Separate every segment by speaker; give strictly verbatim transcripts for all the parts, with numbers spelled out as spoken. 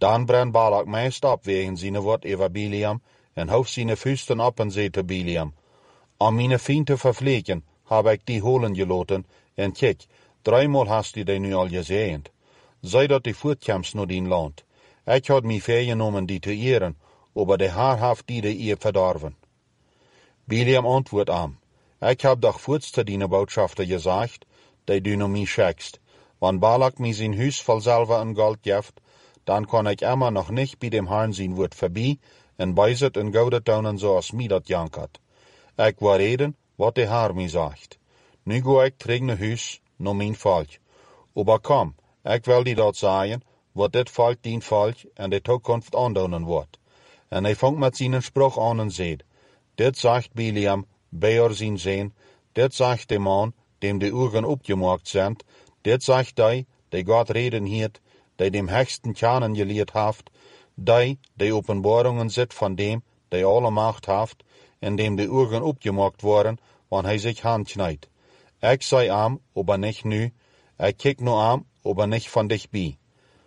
Speaker 1: Dan brennt Balak meest op wegen zijn woord over Biliam en hoeft zijn vuisten op en zei te Biliam: Om mijn vriend te vervleken, heb ik die holen geloten, en kijk, dreimal hast du die nu al gezien. Sei dat die voortkomst naar die land. Ik had mij vergenomen die te eeren, aber de haar haft die de eer verdorven. Biliam antwoordt aan: Ik heb doch voorts te die boodschaften gezegd, die du naar mij schickst. Wann Balak mij zijn huis vol zilver en gold geeft, dan kan ik immer nog niet bij dem Herrn zijn woord voorbij en bijzet en gouden tonen zoals mij dat jankert. Ik wil reden wat de Herr mij zegt. Nu ga ik terug naar huis, naar mijn volk. Aber kom, ik wil die dat zeggen, wat dit volk dien volk en de toekomst aandoen wordt. En hij vangt met zijn spruch aan en zegt: Dit zegt Biliam, Beor zijn zin, dit zegt de man, dem de ogen opgemaakt zijn, dit zegt hij, die God reden hield, die dem höchsten kennen geleerd heeft, die, die openbaringen zit van dem, die alle macht heeft, en dem de ogen opgemaakt worden, wanneer hij zich handknijdt. Ik zei am, aber nicht nu, ik kijk nu am, aber nicht van dichtbij.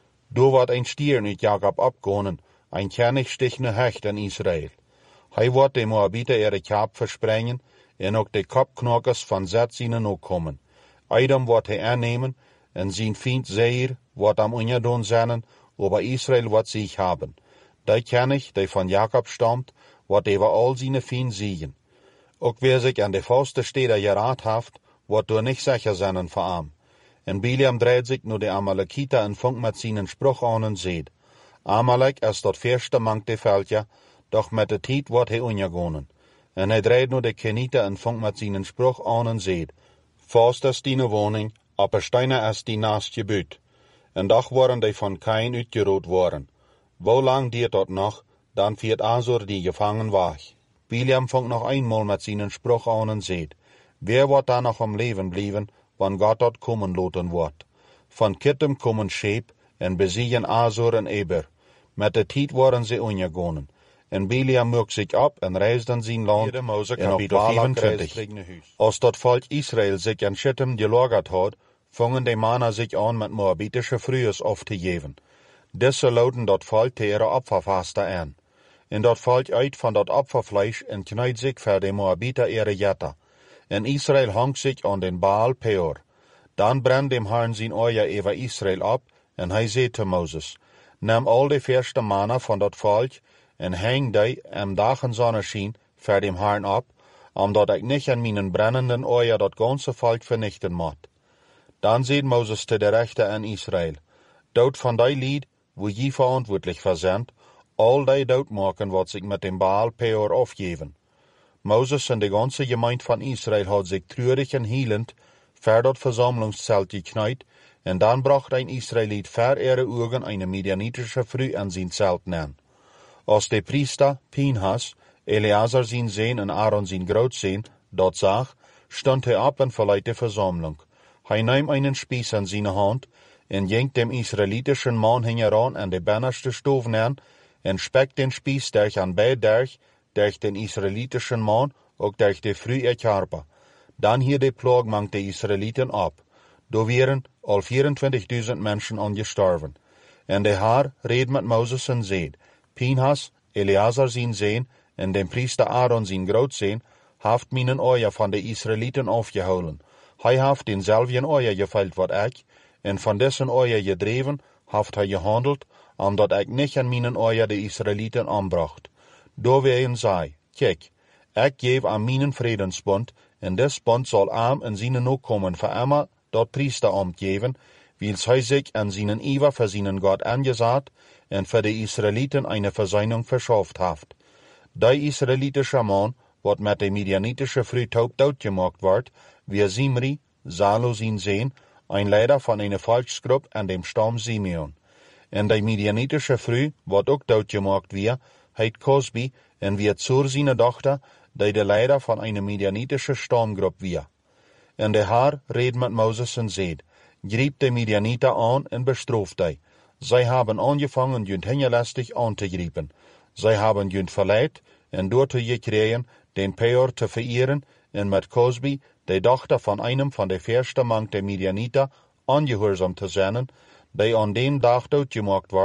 Speaker 1: Du wordt een stier uit Jacob abgehonen, ein kernig stichne hecht in Israël. Hij wordt de Moabiter ihre Kap versprengen, en ook de kopknokkers van Zet zienen ook komen. Eidem wordt hij aannemen, en zijn vriend Seir wordt am ungedon zijn, aber Israël wordt zich hebben. Die König, die van Jacob stammt, wordt over al zijn vrienden siegen. Ook wer sich an de vaste steder geraad heeft, wordt door niet sicher zijn voor am. En Biliam dreht sich nur de Amalekiter en vangt met zijn spruch aan en zegt: Amalek is dat verste mank de veldje, doch met de tijd wordt hij ondergonen. En hij dreht nur de Keniter en vangt met zijn spruch aan en zegt: Vast is die woning, aber steiner is die naast je buurt. En doch worden die van Kain uitgerood worden. Wo lang diert dat nog, dan viert Azor die gevangen weg. Biliam vangt nog eenmaal met zijn spruch aan en zegt: Wer wordt daar nog om leven blijven, wanneer God dat komen laten wordt? Van Kittim komen Scheep en besiegen Azor en Eber. Met de tijd worden ze ondergonen. En Biliam mukt zich op en reist in zijn land in op vijfentwintig. Als dat volk Israël zich aan Schittim gelagert had, vangen de mannen zich aan met Moabitische vrues af te geven. Deze loten dat volk te ihre Opferfasten aan. En dat volk uit van dat Opferfleisch en knijdt zich voor de Moabiter ihre Jetter. En Israël hangt zich aan den Baal Peor. Dan brennt dem Herrn zijn oor over Israël op, en hij zei te Moses: Neem al de verste mannen van dat volk, en hang die am dag en zonneschien voor dem Herrn op, omdat ik niet aan mijn brennenden oor dat ganze volk vernichten moet. Dan zei Moses te de rechter in Israël: Dood van die lied, wo je verantwoordelijk voor zijn, al die dood maken wat zich met dem Baal Peor afgeven. Moses en de ganze gemeente van Israël had zich treurig en hielend voor dat verzamelingszelt geknijpt, en dan bracht een Israëliet voor ihre ogen een Midianitische vrouw aan zijn zelt neer. Als de priester Pinhas, Eleazar zijn zoon en Aaron zijn grootzoon, dat zag, stond hij op en verliet de verzameling. Hij nam einen Spieß in zijn hand en ging dem israelitischen man hingeran aan de binnenste stoof neer en spekt den Spieß durch aan beide durch, durch den israelitischen man, ook durch de vrouw erkarper. Dan hier de plag mang de Israeliten op. Do wären al vierentwintigduizend mensen aan gestorven. En de Haar reed met Moses en zeid: Pinhas, Eleazar zijn zoon, en den priester Aaron zijn grootzoon, haft mijn oor van de Israeliten afgehouden. Hij haft denzelfden oor geveild wat ik, en van dessen oor gedreven, haft hij gehandeld, omdat ik niet aan mijn oor de Israeliten aanbracht. Do weien zei: Kijk, ik geef aan mijn vredensbond, en des bond zal aan en zijn ook komen voor immer dat priesterambt geven, wils hij zich aan zijn Iver voor zijn God aangezaat en voor de Israeliten eine Versöhnung verschafft heeft. Die Israelitische man, wat met de Midianitische vrouw taub doodgemaakt wordt, wie Zimri, Salo zijn zoon, een leider van een volksgroep aan dem stam Simeon. En de Midianitische vrouw, wat ook doodgemaakt wie, heet Cosbi, en wie Zur zijn dochter, die de leider van een Midianitische stamgroep wie. En de Haar reed met Moses en zeid: Griep de Midianiter aan en bestrooft die. Zij hebben aangevangen junt hingelastig aan te griepen. Zij hebben junt verleid en door te gekregen den Peor te vereeren en met Cosbi, de dochter van einem van de verste mank de Midianiter, aangehoorzaam te zijn, die aan dem dag doodgemaakt wordt,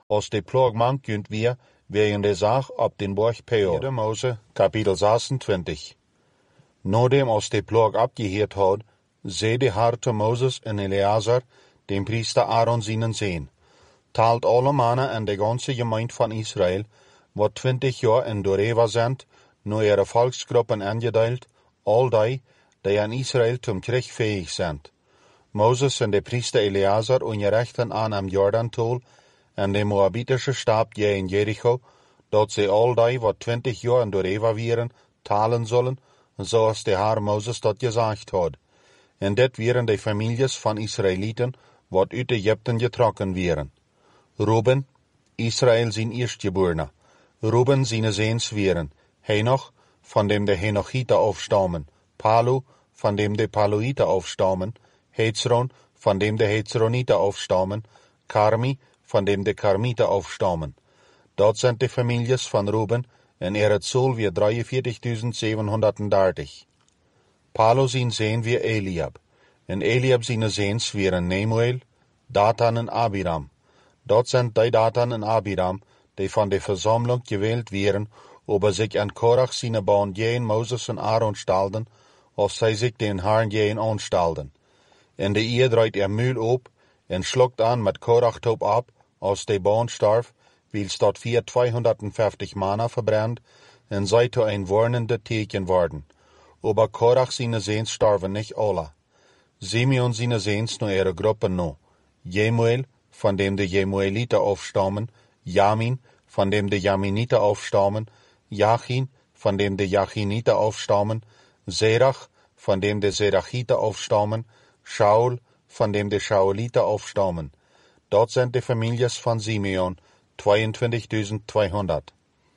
Speaker 1: Aus de Plog mankünd wir, wegen der Sach ab den Borch Peor. Vierde Mose, Kapitel sechsundzwanzig. Nodem aus de Plog abgeheert had, seh de harte Moses en Eleazar, dem Priester Aaron seinen Sehn. Talt alle Mannen en de ganze Gemeinde van Israel, wat twintig jaar in Doreva sind, nu ihre Volksgruppen angedeelt, all die, die an Israel zum Krieg fähig sind. Moses en de Priester Eleazar ungerechten an am Jordan-Tol, en de Moabitische Stab je in Jericho, dat ze all die, wat twintig jaar in Doreva wieren, talen sollen, zoals de Herr Moses dat gezegd had. En dit wieren de families van Israëlieten, wat uit Egypten getrokken wieren. Ruben, Israel zijn eerstgeborene. Ruben zijn zeens wieren. Henoch, van dem de Henochite afstammen. Palu, van dem de Paluite afstammen. Hezron, van dem de Hezronite afstammen. Carmi, van dem de Carmite afstammen. Dat zijn de families van Ruben, en er het zool weer drieënveertigduizend zevenhonderddertig. Palu zijn zeen weer Eliab. En Eliab zijn zeens weer Nemuel, Datan en Abiram. Dat zijn die Datan en Abiram, die van de verzameling gewählt werden, ob zich aan Korach zijn baan jeen Moses en Aaron stalden, of zij zich den Herrn jeen aanstalden. En de eer draait er muil op, en schluckt aan met Korach top ab, als de baan starf, wils dat vier tweehonderdvijftig Mana verbrennt, en zij to een warnende teken worden. Aber Korach zijn zeens starven niet alle. Simeon zijn zeens no ihre Gruppen no. Jemuel, van dem de Jemuelite afstammen, Jamin, van dem de Jaminite afstammen, Jachin, van dem de Jachinite afstammen, Zerach, van dem de Zerachite afstammen, Shaul, van dem de Shaulite afstammen. Dat zijn de families van Simeon, tweeëntwintigduizend tweehonderd.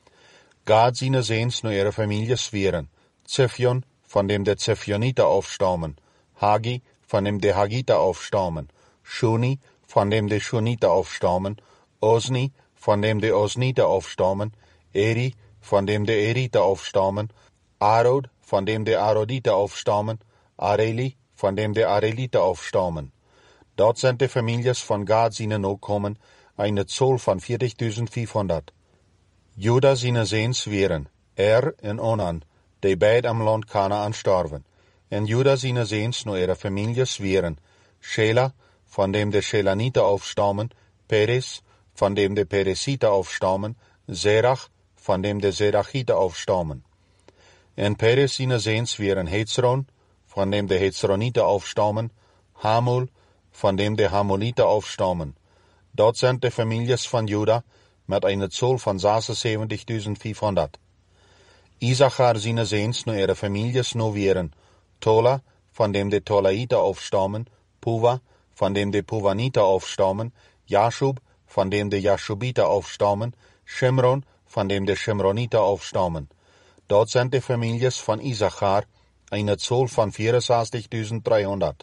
Speaker 1: Gad zijn zeens no ihre families wieren. Ziphion, van dem de Ziphionite afstammen, Hagi, van dem de Hagite afstammen, Shuni, van dem de Shunite afstammen, Ozni, van dem de Oznite afstammen, Eri, van dem de Erite afstammen, Arod, van dem de Arodite afstammen, Areli, van dem de Arelite afstammen. Dat zijn de families van Gad zijn ook komen, een zool van veertigduizend vijfhonderd. Juda zijn zeens wieren, Er en Onan, die beid am land Kanaan starven. En Juda zijn zeens no ihre families wieren, Shela, van dem de Shelanite afstammen, Peres, van dem de Peresite afstammen, Zerach, van dem de Zerachite afstammen. En Peres zijn zeens wieren Hezron, van dem de Hezronite afstammen, Hamul, van dem de Hamulite afstammen. Dat zijn de families van Juda, met een zool van zesenzeventigduizend vijfhonderd. Issachar zijn zeens no ihre families no wieren, Tola, van dem de Tolaite afstammen, Puva, van dem de Puvanite afstammen, Jashub, van dem de Jashubite afstammen, Shimron, van dem de Shimronite afstammen. Dat zijn de families van Issachar, een zool van vierenzestigduizend driehonderd.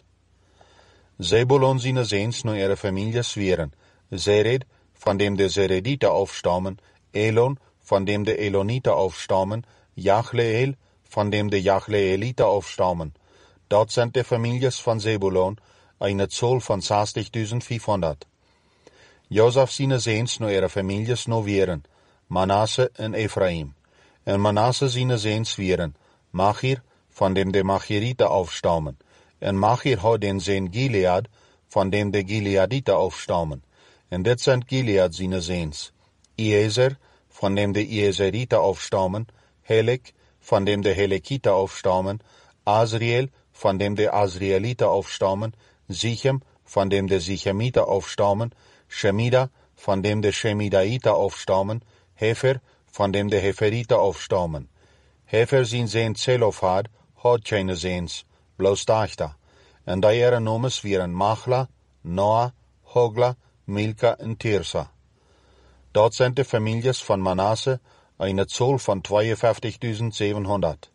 Speaker 1: Zebulon zijn zeens no ihre families wieren, Zered, van dem de Zeredite afstammen, Elon, van dem de Elonite afstammen, Jachleel, van dem de Jachleelite afstammen. Dat zijn de families van Zebulon, een zool van zestigduizend vijfhonderd. Jozef zijn zeens no ihre families no wieren, Manasse en Ephraim. En Manasse zijn zeens wieren, Machir, van dem de Machirite afstammen. En Machir had den zeen Gilead, van dem de Gileadite afstammen. En dit zijn Gilead zijn zeens. Iezer, van dem de Iezerite afstammen, Helek, van dem de Helekite afstammen, Azriel, van dem de Azrielite afstammen, Sichem, van dem de Sichemite afstammen, Shemida, van dem de Shemidaite afstammen, Hefer, van dem de Heferite afstammen. Hefer zijn zijn Zelofhad, had geen zeens, bloos daachta. En die ere nomes wieren Machla, Noah, Hogla, Milka en Tirsa. Dat zijn de families van Manasse, een zool van tweeënvijftigduizend zevenhonderd.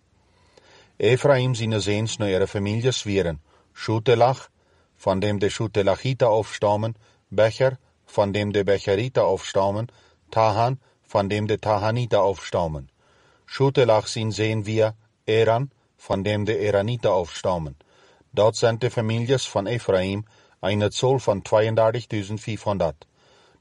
Speaker 1: Ephraim zijn zeens no ihre families wieren, Shutelach, van dem de Shutelachite afstammen, Becher, van dem de Becherite afstammen, Tahan, van dem de Tahanite afstammen. Shutelach zijn zijn wir Eran, van dem de Eranite afstammen. Dat zijn de families van Ephraim, een zool van tweeëndertigduizend vijfhonderd.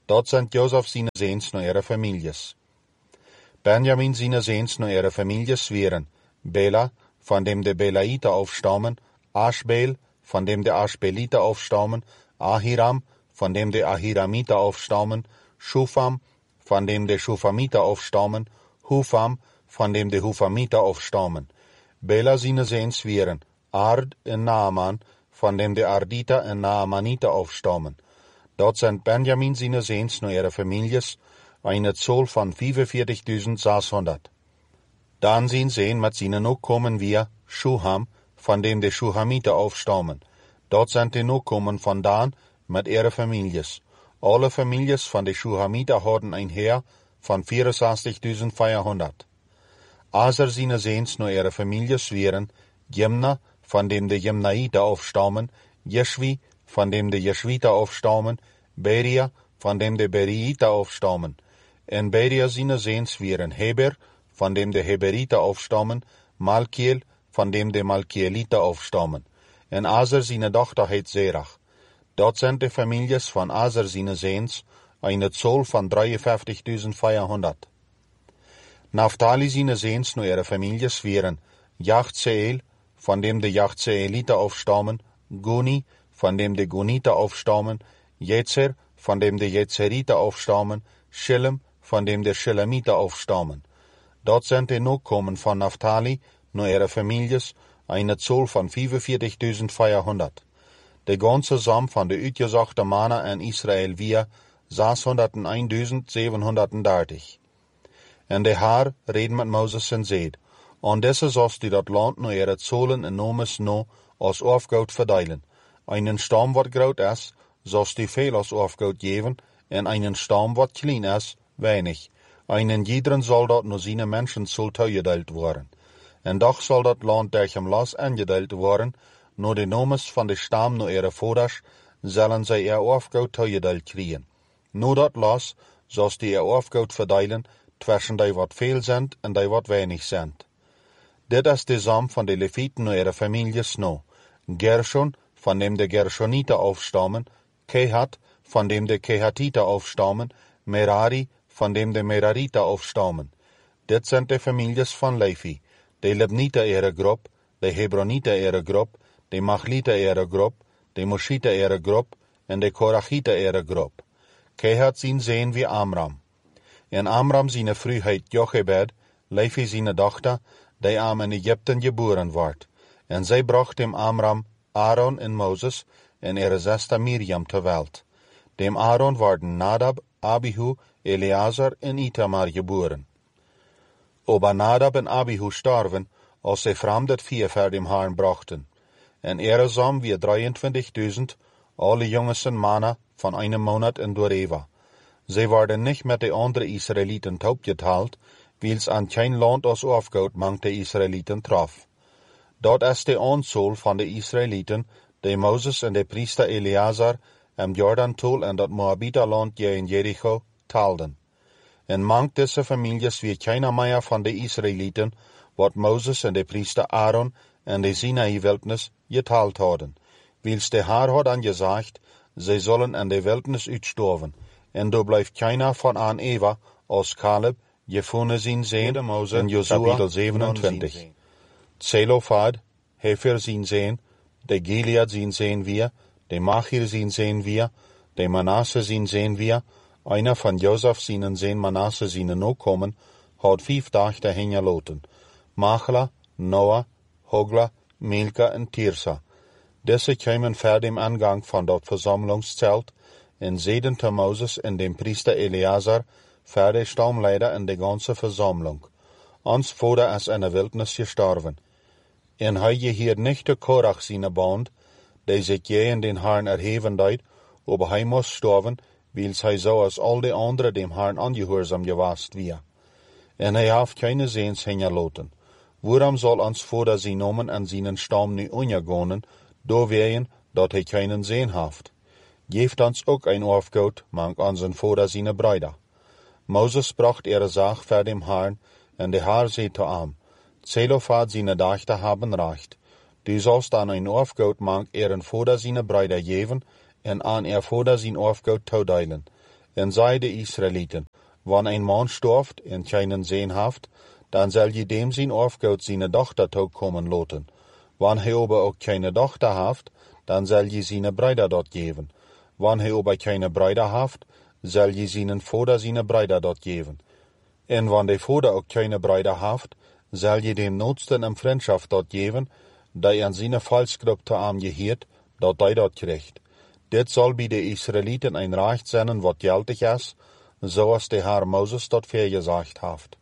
Speaker 1: Dort sind Josef seine Seens naar ihre Families. Benjamin seine Seens naar ihre Families wären Bela, von dem de Belaiter aufstammen, Aschbel, von dem de Aschbeliter aufstammen, Ahiram, von dem de Ahiramiter aufstammen, Schufam, von dem de Schufamiter aufstammen, Hufam, von dem de Hufamiter aufstammen. Bela seine Seens wären Ard en Naaman, von dem de Arditer en Naamaniter aufstammen. Dort sind Benjamin seine Seens naar ihre Families, eine Zahl von vierundvierzigtausendsechshundert. Dann sind Seen mit seinen Nachkommen wir Schuham, von dem de Schuhamiter aufstammen. Dort sind die Nachkommen von Dan mit ihren Families. Alle Families von de Schuhamiter hatten ein Heer von vierundsechzigtausendvierhundert. Aser seine Seens naar ihre Families wären Jemna, von dem de Jemnaiter aufstammen, Jeschwi, von dem de Jeschwiter aufstammen, Beria, von dem de Beriiter aufstammen. En Beria seine Seens wären Heber, von dem de Heberiter aufstammen, Malkiel, von dem de Malkieliter aufstammen. En Aser seine Tochter heet Serach. Dort sind die Families von Aser seine Seens, eine Zahl von dreiundfünfzigtausendvierhundert. Naphtali seine Seens nur ihre Families wären Jachzeel, von dem de Jachzeeliter aufstammen, Guni, von dem de Guniter aufstammen, Jetzer, von dem de Jetzeriter aufstammen, Schillem, von dem de Schillemiter aufstammen. Dort sind die Nachkommen von Naphtali, nur ihre Families, eine Zahl von vierundvierzigtausendvierhundert. De ganze Samm von de uitgezochte Mannen in Israel wir zeshonderdeintausendszevenhondertdertig. En de Haar reden met Moses en zeid, en deze zoals die dat land naar ihre Zahlen en nomes no als Aufgaut verdeilen. Einen Stamm wat groot is, zoals die veel als Aufgaut geven, en einen Stamm wat klein is, weinig. Einen jiederen zal dat nur seine Menschen zal toegedeeld worden. En doch zal dat land durch hem las aangedeeld worden, nur de nomes van de Stamm naar ihre Voders, zullen zij ihr Aufgaut toegedeeld kriegen. Nur dat las, zoals die ihr Aufgaut verdeilen, zwischen die wat veel sind en die wat weinig sind. Dit is de Samm van de Leviten naar ihre Families no. Gershon, von dem de Gershoniter aufstammen, Kehat, von dem de Kehatiter aufstammen, Merari, von dem de Merariter aufstammen. Dit sind de Families von Levi, de Libniter ihre Gruppe, de Hebroniter ihre Gruppe, de Machliter ihre Gruppe, de Moschiter ihre Gruppe, en de Korachiter ihre Gruppe. Kehat zien Seen wie Amram. En Amram seine Frühheit Jochebed, Levi seine Tochter, die am in Ägypten geboren ward. En zij bracht dem Amram Aaron en Moses en ihre Schwester Miriam ter Welt. Dem Aaron waren Nadab, Abihu, Eleazar en Itamar geboren. Aber Nadab en Abihu starven, als sie fremdet vier voor dem Herrn brachten. En ihre Samm wie drieëntwintigtausend, alle jongsten Mannen von einem Monat in Doreva. Sie waren nicht mit de andere Israeliten taubgeteilt, weil's an kein Land als Aufgaut mangt de Israeliten traf. Dort ist de Anzahl van de Israeliten, die Moses en de priester Eleazar am Jordantal en dat Moabiterland je in Jericho teilden. En mangt deze families wie keiner mehr van de Israeliten, wat Moses en de priester Aaron en de Sinai-Wildnis geteilt hadden, weil's de Herr had angesagt, sie sollen in de Wildnis uitstorven, en do blijft keiner von an Eva, als Kaleb, Jefone zijn Seen, Mose en Josua, zevenentwintig. Zelofad, Hefer zijn Seen, de Gilead zijn Seen wir, de Machir zijn Seen wir, de Manasse zijn Seen wir, einer von Josef seinen Seen Manasse seinen Nachkommen, hat vijf Dachten hingelaten. Machla, Noah, Hogla, Milka en Tirsa. Diese kamen vor dem Angang von dort Versammlungszelt, en zeiden te Moses en dem priester Eleazar, vor de Stammleider en de ganze Versammlung. Ons Vater is in de Wildnis gestorven. En hij je hier nicht de Korach seine Band, die sich je in den Herrn erheven deed, aber hij moest sterven, weils hij zo als al de anderen dem Herrn angehorsam gewast wie. En hij heeft keine Seens hingelaten. Waarom soll ons Vater sie nomen en seinen Stamm nu untergehen, do wehen, dat hij keinen Seen heeft? Geeft ons ook ein Aufgaut, mank onsen Vater seine Brüder. Moses bracht ihre Sach vor dem Herrn, en de Herr zei zu ihm, Zelofad seine Dachter haben recht. Du sollst an ein Aufgaut mank ihren Vater seine Brüder geben, en an ihr Vater sein Aufgaut toedelen. en zei de Israëlieten, wanneer een man storft en keinen zeen haft, dan zal je dem zijn Erfgoed zijn dochter toekomen laten. Wanneer hij aber ook keine dochter haft, dan zal je zijn bruider dort geven. Wanneer hij aber keine bruider haft, zal je zijn vader zijn bruider dort geven. En wanneer de vader ook keine bruider haft, zal je dem Notsten een vriendschap dort geven, die aan zijn valsgroep te arm geheert, dat hij dort krijgt. Dit zal bij de Israëlieten een recht zijn wat geldig is, zoals de Heer Moses dort vergezegd heeft.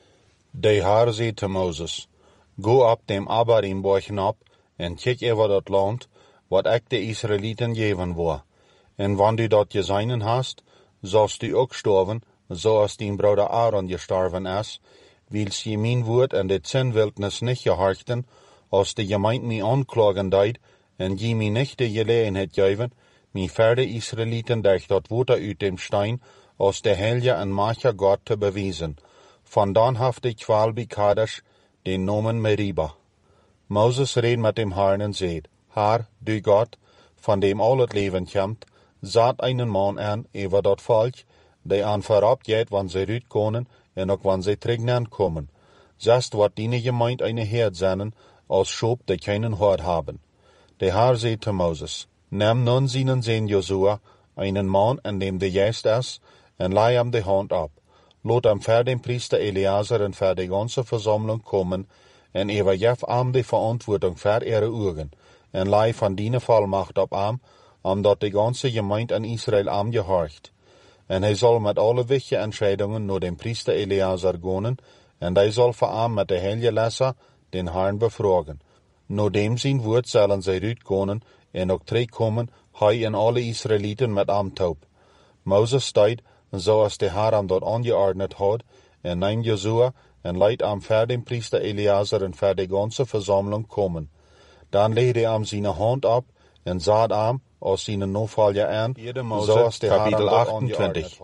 Speaker 1: De Heer zei te Moses, go op dem Abarimborgen op, en kijk over dat land, wat ik de Israëlieten geven wil. En wanneer du dat gezien hast, zalst du ook sterven, zoals dien broeder Aaron gestorven is, wils je mijn woord en de zinwildnis niet gehoorchten, als de gemeente mij aanklagen deed, en je mij niet de gelegenheid geven, mij verder Israëlieten durch dat water uit dem Stein, als de heilige en machtige God te bewijzen. Vandaan heeft de kwaal bij Kadesh, den Namen Meriba. Moses reed met dem Herrn en zei, Heer, du God, van dem al het leven komt, zat einen man aan over dat volk, die aan voorop gaat wanneer ze uitkomen en ook wanneer ze terug komen. Zest wat die gemeente eine Herd zijn, als Schop, die keinen Hort haben. De Heer zei te Moses, neem nun seinen Sohn Josua, einen man, an dem de Geist is, en leih hem de hand ab. Lot hem voor den priester Eleazar en voor de ganze Versammlung kommen, en overgef hem de verantwoording voor ihre Augen, en leih van die Vollmacht op hem, omdat de ganze gemeente in Israël hem gehorcht. En hij zal met alle wichtige entscheidungen naar den priester Eleazar gaan, en hij zal voor hem met de heilige Lesser den Herrn bevragen. Naar dem zijn woord zullen zij uitgaan, en ook terugkomen, hij en alle Israëlieten met hem taub. Moses steigt, zoals de Heer hem dat aangeordnet had, en neemt Josua, en leidt hem voor den priester Eleazar en voor de ganze Versammlung komen. Dan legde hij hem zijn hand op, en zat hem, als zijn navolger aan, zoals de kapitel achtentwintig.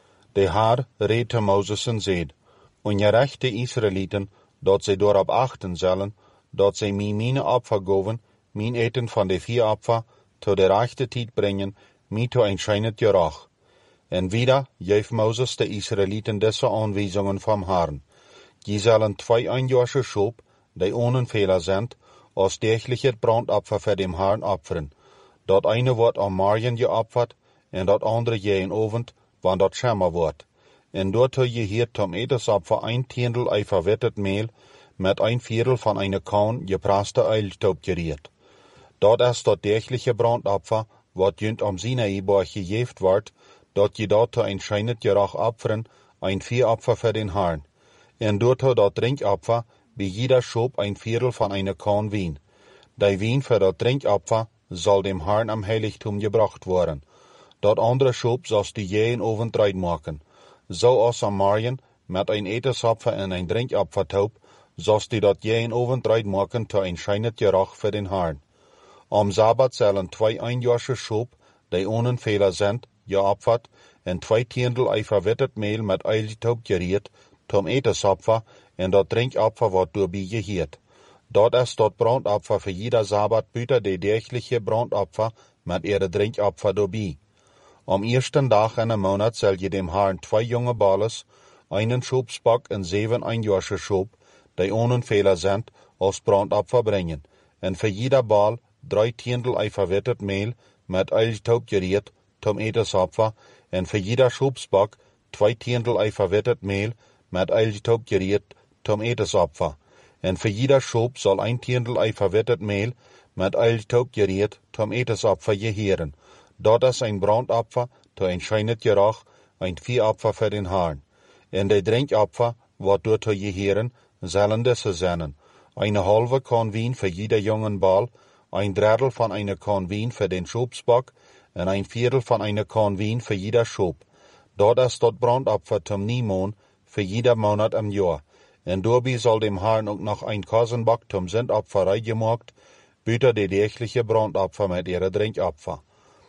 Speaker 1: De Heer reed te Moses en zei, ongerecht de Israëlieten, dat zij daarop achten zullen, dat zij mij mijn opfer geven, mijn eten van de vier opfer, tot de rechte tijd brengen, mij tot een schijnend gerach. En wieder geeft Moses de Israëlieten deze aanwijzingen van Herrn. Die zullen twee eenjarige Schop, die ohne Fehler sind, als tägliche Brandopfer für dem Herrn opferen. Dat eine wordt am Morgen geopfert, en dat andere jeden Abend, wann dat schemmer wordt. En daartoe je hier zum Etensopfer ein Tiendel ei verwettet Mehl, met ein Viertel van eine Korn gepraste Eiltaub geriert. Dat is dat tägliche Brandopfer, wat junt am Sinaiberg gejeft wordt, dat je dat te ein scheinet gerach opferen, ein Vieropfer für den Herrn. En daartoe dat Drinkopfer, bij jeder Schop ein Viertel van eine Korn Wien. Die Wien für dat Drinkopfer zal dem Herrn am Heiligtum gebracht worden. Dat andere Schop zoals die jeden Abend reit maken. Zo als am Morgen, met ein Etensopfer en ein Drinkopfer taub, zoals die dat jeden Abend reit maken te ein scheinet gerach für den Herrn. Am Sabbat zullen twee eenjarige Schop, die ohne Fehler sind, geopfert, en twee tiendel ei verwettet Mehl met Eiltaub geriert, zum Etensopfer, en dat Drinkopfer wordt doorbij gehiert. Dat is dat Brandopfer für jeder Sabbat büter de tägliche Brandopfer met ihre Drinkopfer doorbij. Am ersten Tag in een Monat zal je dem Herrn twee jonge Balles, einen Schopsbock en zeven eenjarige Schop, die ohne Fehler sind, als Brandopfer brengen, en für jeder Bal drei tiendel ei verwettet Mehl met Eiltaub geriert, zum Etensopfer, en für jeder Schopsbock twee tiendel ei verwettet Mehl met Eiltaub geriert, zum Etensopfer. En für jeder Schop soll ein Tiendel ei verwettet Mehl met Eiltaub geriert, zum Etensopfer geheeren. Dat is ein Brandopfer, to ein scheinet gerach, ein Viehopfer für den Herrn. En de Drinkopfer, wat door te geheeren, zullen deze zijn. Eine halve Korn Wien für jeder jungen Bal, ein Drittel von einer Korn Wien für den Schopsbock, en ein Viertel von einer Korn Wien für jeder Schop. Dat is dat Brandopfer zum Niemon, für jeder Monat im Jahr. En daarbij zal dem Herrn ook nog ein Kosenbock zum Sündopferei gemaakt, büter de tägliche Brandopfer mit ihre Drinkopfer.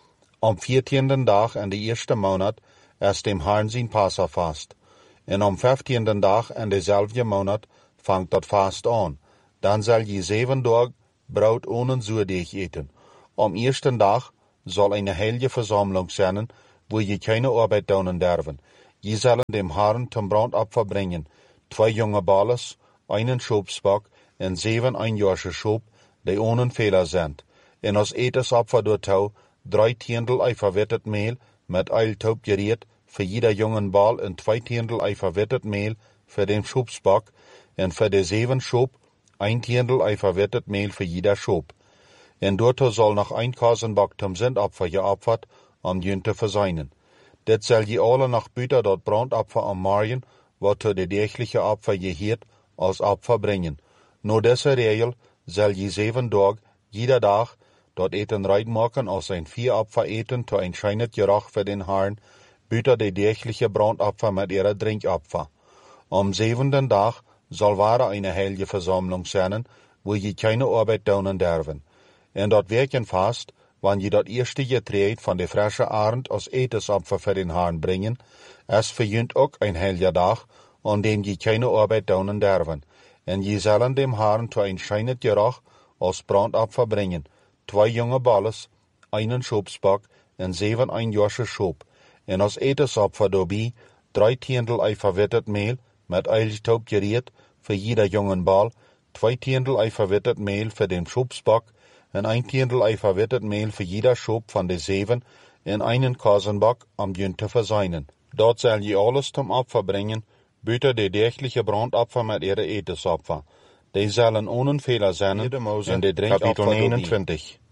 Speaker 1: Am viertienden Tag in de eerste Monat ist dem Herrn sein Passafast. En am vijftienden Tag in dezelfde Monat fangt dat Fast an. Dan zal je zeven Tage Brot ohne Zuurdeeg eten. Am ersten Tag soll eine heilige Versammlung sein, wo je keine Arbeit daunen derven. Je sollen dem Herrn zum Brandopfer bringen, zwei junge Balles, einen Schobsbock en zeven einjährige Schob, die ohne Fehler sind. En als Etesopfer door touw, drei tiendel ei verwettet Mehl mit Eiltaub geriet, für jeder jungen Bal en zwei tiendel ei verwettet Mehl für den Schobsbock, en für de zeven Schob, ein tiendel ei verwettet Mehl für jeder Schob. En dorto soll noch ein Kasenbock zum Sindopfer geopfert, am jün te verseinen. Det soll je alle nach Büter dort Brandopfer am Marien, wat de dächliche Opfer gehiert, als Opfer bringen. Nur diese Regel soll je zeven Tag, jeder Tag, dort eten reinmachen als ein Viehopfer eten, to ein scheinet Gerach für den Herrn, Büter de dächliche Brandopfer mit ihrer Trinkopfer. Am zevenden Tag soll wahre eine heilige Versammlung sein, wo je keine Arbeit daunen derven. En dort werken fast, wann je dat erste Getreid von de frische Arend als Etesopfer für den Herrn bringen, es verjünt auch ein heiliger Tag, an dem je keine Arbeit daunen derven. En je sollen dem Herrn to ein scheinet Gerach als Brandopfer bringen, zwei junge Balles, einen Schobsbock en zeven einjährige Schob, en als Etesopfer dabei drei tiendel ei verwettet Mehl mit Eiltaub geriet für jeder jungen Ball, zwei tiendel ei verwettet Mehl für den Schobsbock en ein tiendel ei verwettet Mehl für jeder Schob von de zeven en einen Kasenbock am jün te verseinen. Dort soll je alles zum Opfer bringen, büter de dächliche Brandopfer mit ihre Etesopfer. Die sollen ohne Fehler sein, in de Trinkopfer einundzwanzig.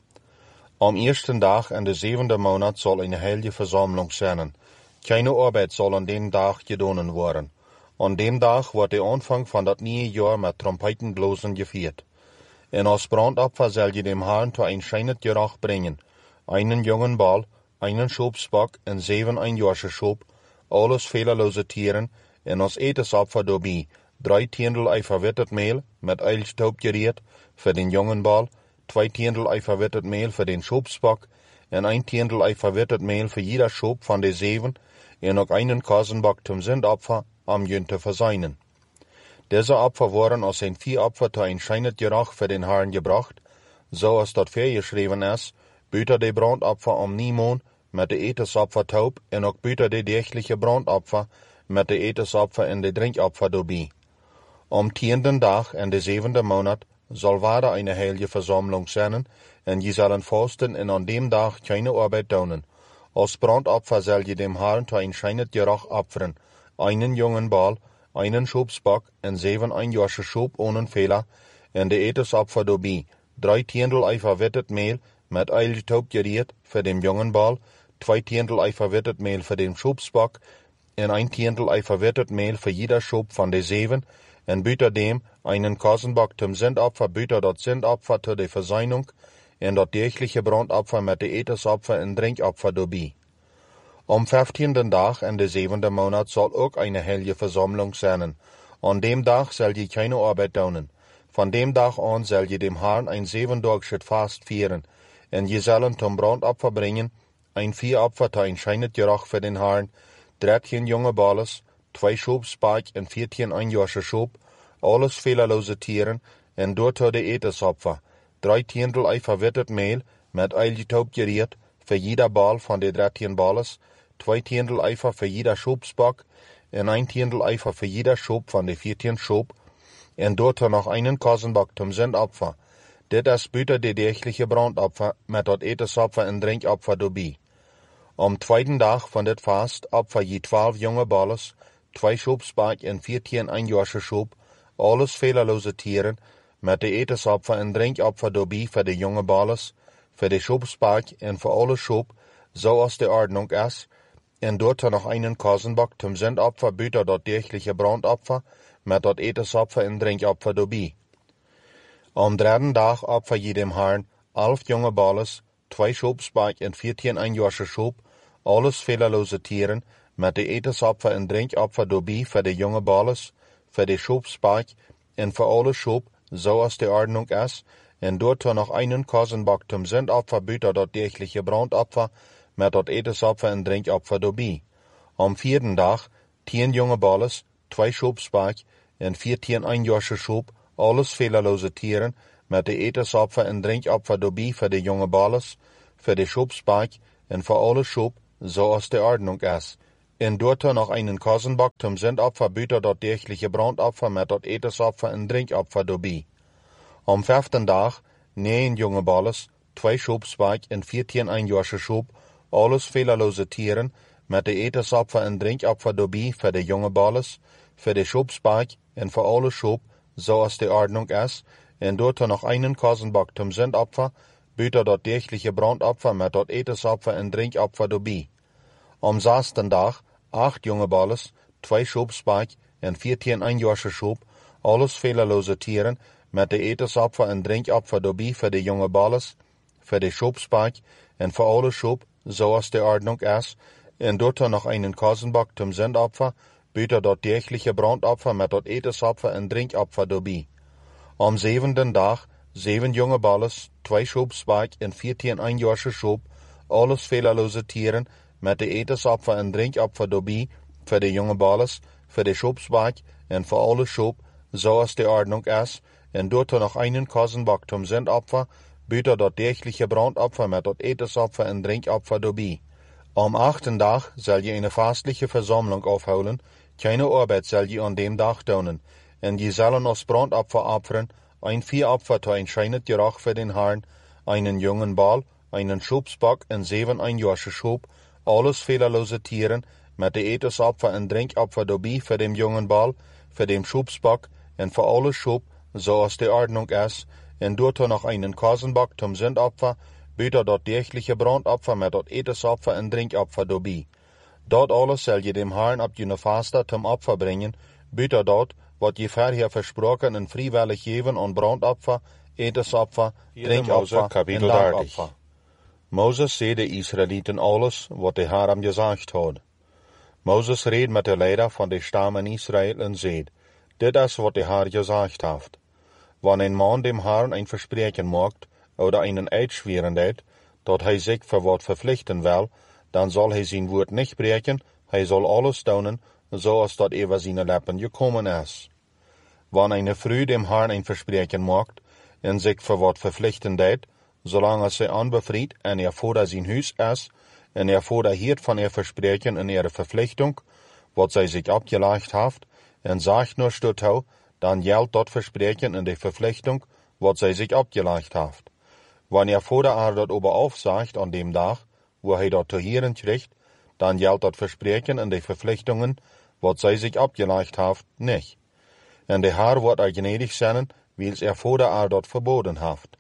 Speaker 1: Am ersten Tag in de zevende Monat soll eine heilige Versammlung sein. Keine Arbeit soll an dem Tag gedonen worden. An dem Tag wird der Anfang von dat neue Jahr mit Trompetenblosen gefeiert. En als Brandopfer soll je dem Herrn to ein scheinet Gerach bringen, einen jungen Ball, einen Schobsbock en zeven einjährige Schob, alles fehlerlose Tieren, en als Etesopfer dabei, drei tiendel ei verwettet Mehl mit Eilstaub geriet für den jungen Ball, zwei tiendel ei verwettet Mehl für den Schobsbock, en ein tiendel ei verwettet Mehl für jeder Schob von de zeven, en noch einen Kasenbock zum Sindopfer am jün te verseinen. Diese Opfer waren als ein Viehopfer zu ein scheinet Gerach für den Herrn gebracht, so als dort geschrieben ist, büter de Brandopfer am Niemon mit de Etesopfer taub en auch büter de dächliche Brandopfer mit de Etesopfer en de Trinkopfer dabei. Am tienden Tag in de zevende Monat soll wahre eine heilige Versammlung sein, en je sollen fasten en an dem Tag keine Arbeit daunen. Als Brandopfer soll je dem Herrn zu ein scheinet Gerach opfern, einen jungen Ball, einen Schobsbock en zeven einjährige Schob ohne Fehler, en de Etesopfer dabei, drei tiendel ei verwettet Mehl mit Eiltaub geriet für den jungen Ball, zwei tiendel ei verwettet Mehl für den Schobsbock, en ein tiendel ei verwettet Mehl für jeder Schob von de zeven, en büter dem einen Kasenbock zum Sindopfer, büter dort Sindopfer zu de Verseinung, en dort dächliche Brandopfer mit de Etesopfer en Trinkopfer dabei. Am fünfzehnten Tag in de zevende Monat soll auch eine heilige Versammlung sein. An dem Tag soll je keine Arbeit daunen. Von dem Tag an soll je dem Herrn ein siebendagsches Fast feiern, en je sollen zum Brandopfer bringen, ein Viehopfer zu ein scheinet Gerach für den Herrn, dreizehn junge Balles, zwei Schobsbock en vierzehn einjährige Schob, alles fehlerlose Tieren, en dort de Etesopfer, drei tiendel ei verwettet Mehl mit Eiltaub geriet, für jeder Ball von de dreizehn Balles, zwei tiendel Eifer für jeder Schobsbock, en ein tiendel Eifer für jeder Schob von de vierzehn Schob, en dort noch einen Kasenbock zum Sindopfer. Dit is büter de dächliche Brandopfer mit dat Etesopfer en Trinkopfer dabei. Am zweiten Tag von dit Fast opfer je zwölf junge Balles, zwei Schobsbock en vierzehn einjährige Schob, alles fehlerlose Tieren, mit de Etesopfer en Trinkopfer dabei für de junge Balles, für de Schobsbock en für alle Schob, so als de Ordnung ist, en dort noch einen Kasenbock zum Sindopfer, büter dort dächliche Brandopfer, mit dort Etesopfer en Trinkopfer dabei. Am dritten Tag opfer je dem Herrn elf junge Balles, zwei Schobsbock en vierzehn einjährige Schob, alles fehlerlose Tieren, mit de Etesopfer en Trinkopfer dabei für de junge Balles, für de Schobsbock en für alle Schob, so als de Ordnung ist, en dort noch einen Kasenbock zum Sindopfer, büter dort dächliche Brandopfer, mit dort Etesopfer en Trinkopfer dabei. Am vierten Tag tien junge Balles, zwei Schobsbock en vierzehn einjährige Schob, alles fehlerlose Tieren, mit de Etesopfer en Trinkopfer dabei für de junge Balles, für de Schobsbock en für alle Schob, so als de Ordnung is. En doet er nog einen Kosenbock zum Sündopfer, büter dort kirchliche Brandopfer met dort Etesopfer en Drinkopfer dobie. Am vijften dag, negen jonge balles, twee schoopsbaak en vierzehn einjährige schoop, alles fehlerlose Tieren, met de Etesopfer en Drinkopfer dobie für de jonge balles, für de schoopsbaak en für alle schoop, so als de Ordnung is, en doet er nog einen Kosenbock zum Sündopfer, büter dort kirchliche Brandopfer met dort Etesopfer en Drinkopfer dobie. Am zesden dag, acht jonge balles, twee schoopsbaak en vierzehn einjährige schoop, alles fehlerlose Tieren, met de Etesopfer en Drinkopfer dobie für de jonge balles, für de schoopsbaak en für alle schoop, so als de Ordnung is, en doet er nog einen Kosenbock zum Sündopfer, büter dort kirchliche Brandopfer met dort Etesopfer en Drinkopfer dobie. Am zevenden dag, zeven jonge balles, twee schoopsbaak en vierzehn einjährige schoop, alles fehlerlose Tieren, met de Etesopfer en Drinkopfer dobie, für de jonge balles, für de schoopsbaak en für alle schoop, so als de Ordnung is, en doet er nog einen Kosenbock zum Sündopfer, büter dort kirchliche Brandopfer met dort Etesopfer en Drinkopfer dobie. Am achten dag zal je eine fastliche Versammlung aufholen, keine Arbeit zal je an dem Dag doen, en je zullen als Brandopfer opferen, ein Viehopfer zu ein scheinet Geruch für den Herrn, einen jungen Ball, einen Schubsbock en zeven einjährige Schub, alles fehlerlose Tieren, met de Etesopfer en Drinkopfer dobie für den jungen Ball, für den Schubsbock en für alle Schub, so als de Ordnung is, en doet er nog einen Kosenbock zum Sündopfer, büter dort kirchliche Brandopfer met dort Etesopfer en Drinkopfer dobie. Dort alles zal je dem Herrn ab jene Faste zum Opfer bringen, büter dort, wat je verher versprochen en vrijwillig geven an Brandopfer, Etesopfer, Drinkopfer en Dankopfer. Moses zei de Israeliten alles, wat de Herr hem gezegd had. Moses reed met de leider van de stammen Israël en zei, dit is wat de Herr gezegd heeft. Wanneer een man dem Herrn ein Versprechen macht, oder einen Eid schweren deed, dat hij zich voor wat verpflichten wil, dan zal hij zijn woord niet breken, hij zal alles doen, zoals dat over zijn lippen gekommen is. Wanneer eine Frau dem Herrn ein Versprechen macht, en zich voor wat verpflichten deed, zolang zij anbefried en er voor zijn huis is, en er voor hiert van er Versprechen en ihre Verpflichtung, wat zij zich abgelegt heeft, en sagt nur stut dan geldt dat Versprechen en de Verpflichtung, wat zij zich abgelegt heeft. Wanneer vorder er dat ober aufsagt an dem Tag, wo hij dat te hören kriegt, dann geldt dat Versprechen en de Verpflichtungen, wat zij zich abgelegt heeft, nicht. En de Herr wordt er gnädig zijn, wils er vorder er dat verboden heeft.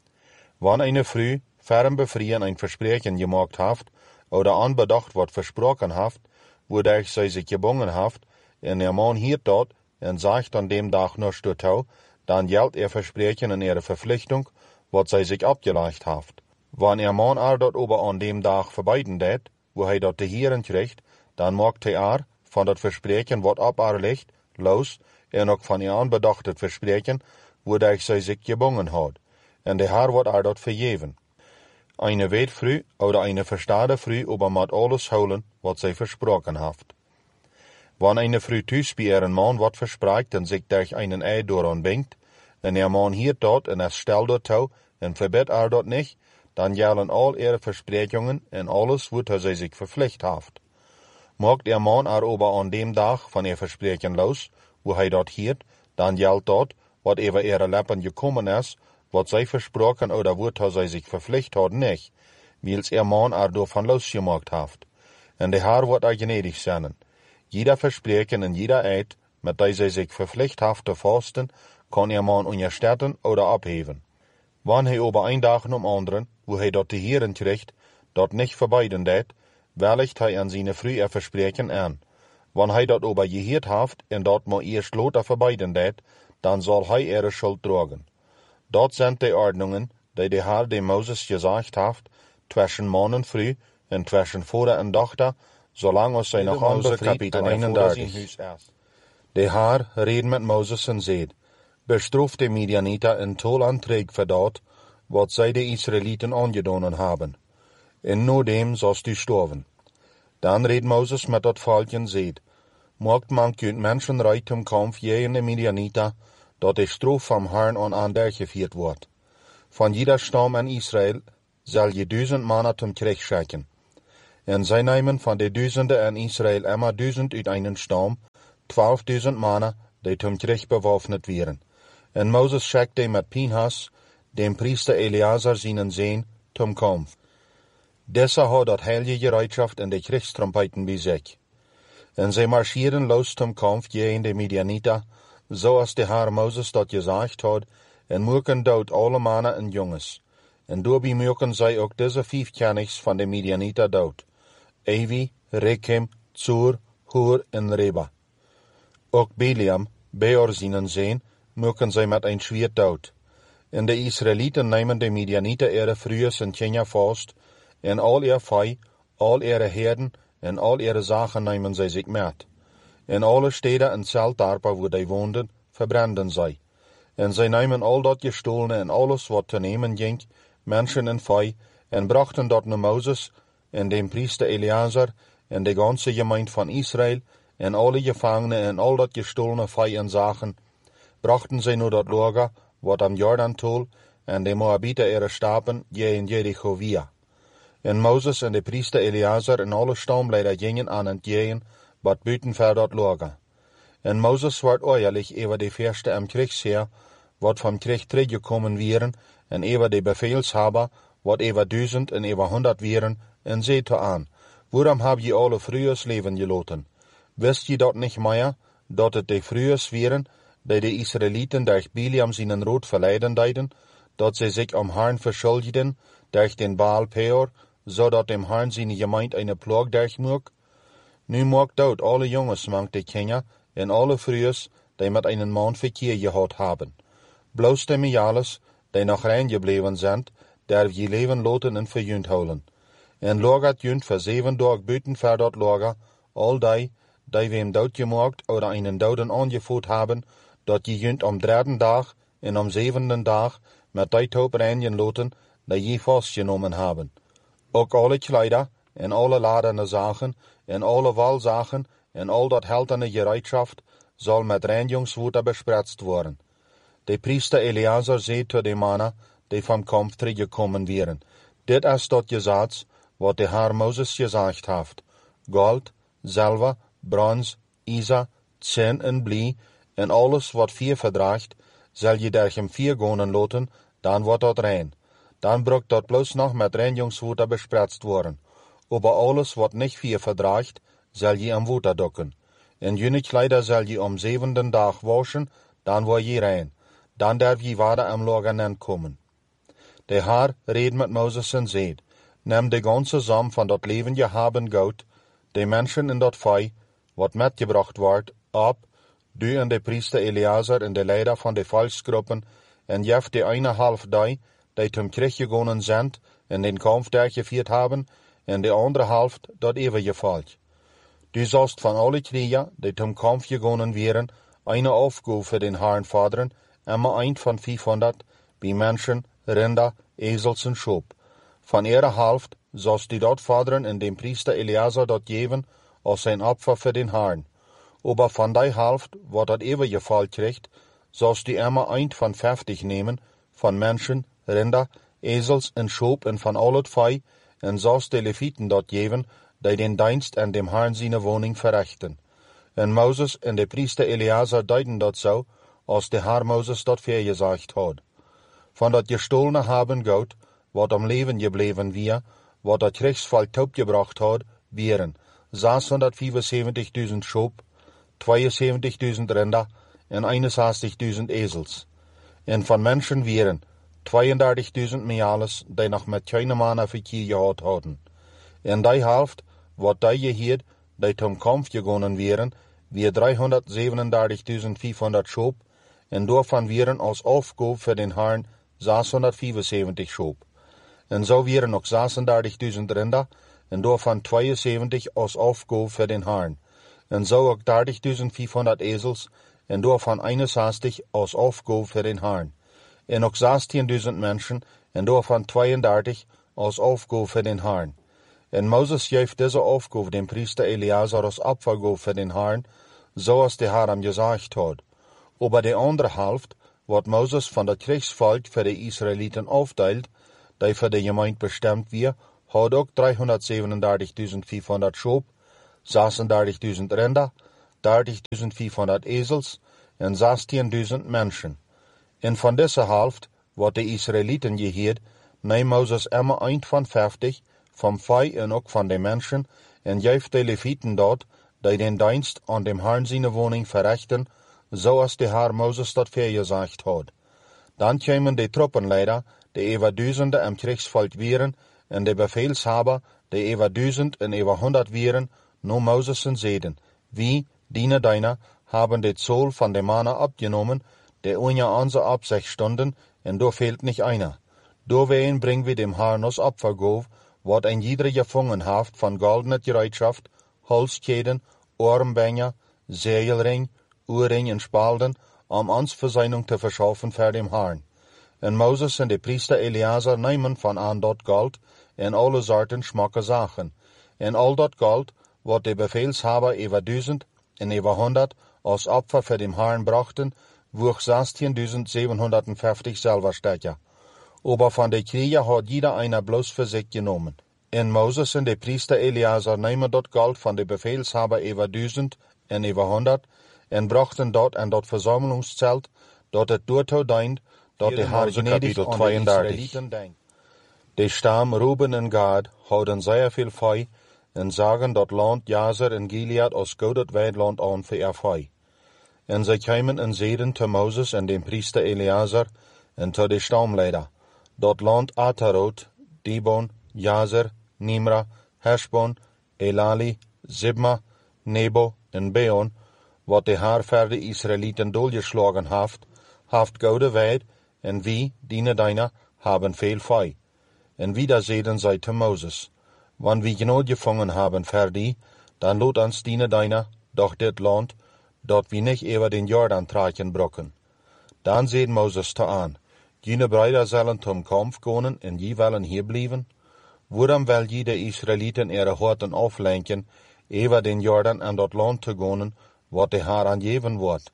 Speaker 1: Wann eine Frau ferm befrien ein Versprechen gemacht heeft, oder anbedacht wat versprochen heeft, wodurch zij zich gebungen heeft, en der Mann hiert dat, en sagt an dem Tag nur stut dann geldt er Versprechen en ihre Verpflichtung, wat zij zich abgelegt heeft. Wann er man er dat ober an dem Tag verbeiden deed, wo hij dat te hieren kriegt, dan maakt hij er, van dat Versprechen wat ab er ligt, los, en ook van er anbedacht het Versprechen, wodurch zij zich gebungen had. En de Herr wordt er dat vergeven. Eine Weetfrau oder eine verstade Frau ober mat alles holen, wat zij versprochen heeft. Wann eine Frau thuis bij ihren Mann wat verspreekt en zich durch einen Eid dooraan bingt, en er man hiert dat en er stelt dat toe, en verbiedt er dat niet, dan gelden al ihre Versprechungen en alles, wat hij zich verpflicht heeft. Maakt er man er ober an dem Tag van er Versprechen los, wo hij dat hiert, dan geldt dat, wat over ihre Lippen gekommen is, wat zij versprochen oder wat hij zich verpflicht had niet, wils er man er daarvan losgemaakt heeft. En de Herr wordt er gnädig zijn. Jeder Versprechen en jeder Eid, met die zij zich verpflicht heeft te vasten, kan er man onderstellen oder abheven. Wann hij ober een dag om anderen, wo hij dat te hieren kriegt, dat niet verbeiden deed, wellicht hij aan zijn Frau er Versprechen aan. Wann hij dat ober geheerd heeft en dat maar eerst later verbeiden deed, dan zal hij ihre Schuld dragen. Dat zijn de Ordnungen, die de Herr dem Moses gezegd heeft, tussen man en Frau en tussen Vater en Dochter, zolang als zij nog onbevried en eenendertig is. De Herr reed met Moses en zei, bestraf de Midianiter en tol anträg voor dat, wat zij de Israëlieten aangedaan hebben. En no dem zost du sterven. Dan reed Moses met dat volk en zei, maakt man kunt mensen reit om kampf tegen de Midianiter, dat de straf vom Herrn aan aandergevierd wordt. Van jeder stam in Israël zal je duizend mannen zum Krieg schicken. En zij nemen van de duizenden in Israël immer duizend uit einen Stamm, twaalfduizend mannen, die zum Krieg bewaffnet wären. En Moses schickte mit Pinhas, dem Priester Eleazar seinen Sohn, zum Kampf. Dieser hat dat heilige Gereitschaft in de Kriegstrompeten bij sich. En zij marschieren los zum Kampf gegen de Midianiter, zoals de Herr Moses dat gesagt hat, en moeken dood alle mannen en jongens. En daarbij moeken zij ook deze vijf kenigs van de Midianiter dood. Evi, Rekem, Zur, Hur en Reba. Ook Biliam, Beor seinen Sohn, moeken zij met een Schwert dood. En de Israëlieten nemen de Midianiter ihre Frühes en Kenia vast, en al ihr Vieh, al ihre Herden, en al ihre Sachen nemen zij zich met. En alle steden en zeltdorpen wo die woonden, verbranden zij. En zij nemen al dat gestolene en alles wat te nemen ging, mensen en Vieh, en brachten dat naar Moses, en dem Priester Eleazar, en de ganze Gemeinde van Israël, en alle Gefangenen en al dat gestolene Vieh en Sachen, brachten zij naar dat Lager, wat am Jordan-tol, en de Moabiter ihre Stapen, je in Jericho via. En Moses en de priester Eleazar en alle stamleider gingen aan het jeen, wat buiten ver dat Lager. En Moses werd oorlijk over de Verste am Kriegsheer, wat vom Krieg teruggekommen wären, en over de Befehlshaber, wat over duizend en over honderd wären, en zeete aan, waarom hab je alle Frühes leven gelaten? Wist je dat nicht meer, dat het de Frühes wären, die de Israëlieten durch Biliam seinen Rot verleiden deiden, dat zij zich om Herrn verschuldigden, durch den Baal Peor, zodat dem Herrn seine Gemeinde eine Plag durchmoog? Nu mag dood alle jongens mank de Kenia, en alle Frühes, die met einen Mann verkeer gehad haben. Bloos de Miales, die nog rein gebleven zijn, der je leven loten en verjunt houden. En lagert junt voor zeven dag buiten ver dat lager, al die, die wem dood gemaakt oder einen doden aangevoerd hebben, dat je junt om derden dag en om zevenden dag met die top reinigen loten, die je vastgenomen hebben. Ook alle kleider en alle ladene zaken en alle walzaken en al dat heldene gereitschaft zal met reinigingswater bespritzt worden. De priester Eleazar zei tot de mannen die vom Kampf teruggekommen wären, dit is dat Gesetz, wat de Herr Moses gezegd heeft. Gold, zilver, brons, ijzer, zin en blie, en alles wat vier verdraagt, zal je durch hem vier gonen loten, dan wordt dat rein. Dan brukt dat bloos nog met reinigingswater bespritzt worden. Aber alles wat nicht vier verdraagt, zal je am water dokken. En jene kleider zal je om zevenden dag waschen, dan word je rein. Dan darf je water am Lager komen. De Herr reed met Moses en zeid, neem de ganze Sam van dat levende haben goud, de mensen in dat Vieh, wat metgebracht wordt, op, du en de priester Eleazar en de leider van de volksgroepen, en jef de eine half die, die zum Krieg gegangen zijn en den Kampf durchgeführt haben, en de andere halft dat eeuwige volk. Du sollst van alle Krieger, die zum Kampf gegangen wären, eine Aufgabe für den Herrn fordern, immer ein von vierhundert, wie Menschen, Rinder, Esels en Schop. Van ihrer halft sollst du dort fordern en dem Priester Eleazar dort geben, als sein Opfer für den Herrn. Aber von die halft, wat dat ewige Volk kriegt, sollst du immer ein von fünfzig nehmen, von Menschen, Rinder, Esels en Schop en van al het Vieh, en sollst de Leviten dort geben, die den Dienst an dem Herrn seine Wohnung verrichten. En Moses en de Priester Eleazar deuten dat so, als de Herr Moses dat vergesagt hat. Van dat gestohlene haben Goud, wat am Leben gebleven wir, wat dat Kriegsvolk taubgebracht hat, wären zeshonderdvierenzeventigduizend Schop, tweeënzeventigduizend Rinder en eenenzestigduizend Esels. En van Menschen wären tweeëndertigduizend Miales, die nog met keine Mann verkeer gehad hadden. En die halft, wat die geheerd, die zum Kampf gegangen wären, wie driehonderdzevenendertigduizend vierhonderd Schop, en daarvan wären als Aufgabe für den Herrn zeshonderdvierenzeventig Schop. En zo wären nog zesendertigduizend Rinder, en daarvan tweeënzeventig als Aufgabe für den Herrn. En zo ook dertigduizend vierhonderd Esels, en daarvan eenenzestig als Aufgabe für den Herrn. En ook zestienduizend Menschen, en daarvan tweeëndertig als Aufgabe für den Herrn. En Moses geeft deze Aufgabe dem Priester Eleazar als Opfergabe für den Herrn, zoals de Herr hem gezegd had. Aber de andere halft, wat Moses van dat Kriegsvolk für de Israëlieten aufteilt, die für de Gemeinde bestemd wir, had ook driehonderdzevenendertigduizend vijfhonderd Schoop, zesendertigduizend Rinder, dertigduizend vijfhonderd Esels en zestienduizend Menschen. En van deze helft, wat de Israëlieten geheerd, neemt Moses immer eind van vijftig, van vij en ook van de mensen, en geeft de Levieten dat, die den dienst aan dem Herrn zijn woning verrichten, zoals de Heer Moses dat vergezegd had. Dan kwamen de truppenleider, de over duizenden im Kriegsvolk wieren, en de befehlshaber, de over duizend en over honderd wieren, no Moses en zeden. Wie, diene deiner, haben de Zoll van de Manna abgenommen, de unja onze ab sechs Stunden, en do fehlt nicht einer. Doorween bringen wir dem Herrn ons Opfergoof, wat ein jeder gefangen haft van goldene Gereitschaft, Holzkeden, Ohrenbänger, Segelring, Ohrring en Spalden, om ons Verseinung te verschaffen voor dem Herrn. En Moses en de priester Eleazar nemen van aan dat gold en alle soorten schmakke zaken. En al dat gold, wat de befehlshaber over duizend en over honderd als Opfer voor dem Herrn brachten, woog zestienduizend zevenhonderdvijftig Silberstecher. Aber van de Krieger had jeder einer bloß für sich genommen. En Moses en de priester Eleazar nemen dat gold van de befehlshaber over duizend en over honderd en brachten dat aan dat verzamelingszelt, dat het doortoe dient, dat de Herr gnädig aan de Israëlieten denkt. De stam Ruben en Gad houden zeer veel vee en zagen dat land Jazer en Gilead als goud weidland aan voor er vee. En zij kwamen en zeiden te Moses en dem priester Eleazar en te de stamleider, dat land Atarot, Dibon, Jazer, Nimra, Heshbon, Elali, Zibma, Nebo en Beon, wat de Heer voor de Israëlieten doorgeslagen haft, haft goude weid, en wie, diene deiner, haben veel vee. En wieder zeiden zij te Moses, wann wir genot gefangen haben für die, dan lot ons diene deiner, doch dit land, dat wir nicht über den Jordan traken brocken. Dan zeid Moses te aan, jene Brüder zullen zum Kampf gaan en je willen hier blijven? Waarom wil je de Israëlieten ihre harten aflenken, über den Jordan en dat land te gaan, wat de Heer aangeven wordt?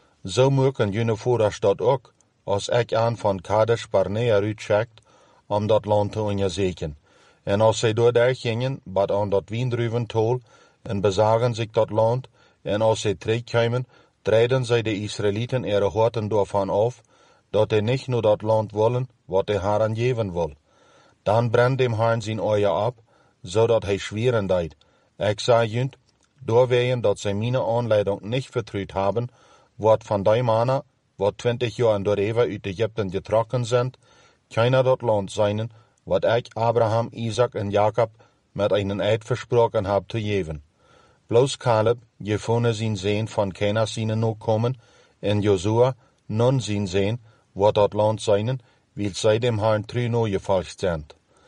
Speaker 1: Zo mogen jene voeders dat ook, als ik aan van Kadesh Barnea uitschickt, om dat land te onderzoeken. En als zij door daar gingen, bad aan dat wiendruiventol, en bezagen zich dat land, en als zij terugkwamen, treden zij de Israëlieten ihre harten daarvan af, dat zij niet nur dat land willen, wat de Heer aangeven wil. Dan brengt dem Herrn zijn ogen ab, zodat hij schweren deed. Ik zei junt, doorwegen dat zij mijn aanleiding niet vertrouwd hebben, wat van die mannen, wat twintig jaar door even uit Egypten getrokken zijn, keiner dat land zijn, wat ik Abraham, Isaac en Jacob met einen Eid versprochen heb te geven. Bloos Caleb, Jefone zijn zeen van keiner zijn nog komen, en Josua, nun zijn zeen, wat dat land zijn, wil zij dem Herrn trouw no gevolgd zijn.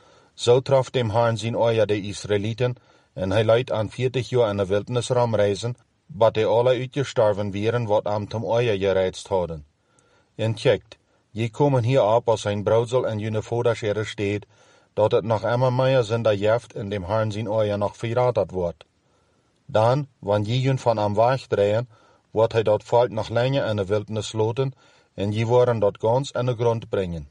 Speaker 1: Zo traf dem Herrn zijn ogen de Israëlieten, en hij leidt aan veertig jaar in de wildernis reizen, wat de alle uitgestorven wären, wat am zum ogen gereizt hadden. En kijkt, je komen hier op als een brouwsel en jene voders er steht, dat het nog immer meer zinder jeft in dem Herrn zijn ogen nog verratet wordt. Dan, wanneer je van am weg drehen, wordt hij dat volk nog länger in de wildernis loten, en je worden dat ganz in de grond brengen.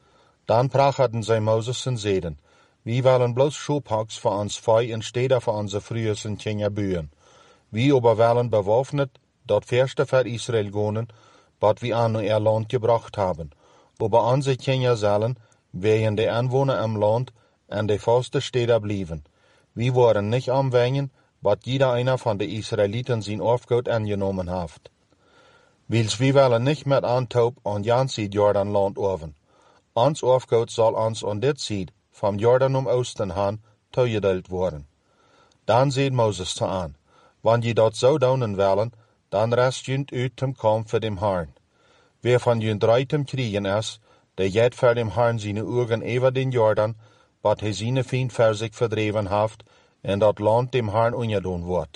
Speaker 1: Dan prachten zij Moses en zeiden, wie willen bloos schoophaks voor ons vee en steder voor onze vroegers en kinderen buien. Wie aber willen bewaffnet, dat verste voor Israël gonen, wat we aan ihr land gebracht haben. Aber onze kinderen zullen, wegen de Anwohner im land, en de vaste steder blijven. We worden niet aanwengen, wat jeder einer van de Israëlieten zijn Aufgaut angenommen heeft. Wils we willen niet met aantoop aan Jansied Jordanland oven. Ons Aufgaut zal ons aan dit zied, vom Jordan um Osten han, toegedeeld worden. Dan zeid Moses te aan, wanneer je dat zo doen willen, dan rest junt uit zum Kampf voor dem Herrn. Wer van junt reitem kriegen is, der jet voor dem Herrn zijn ogen over den Jordan, wat hij zijn vriend voor zich verdreven heeft, en dat land dem Herrn ungedaan wordt.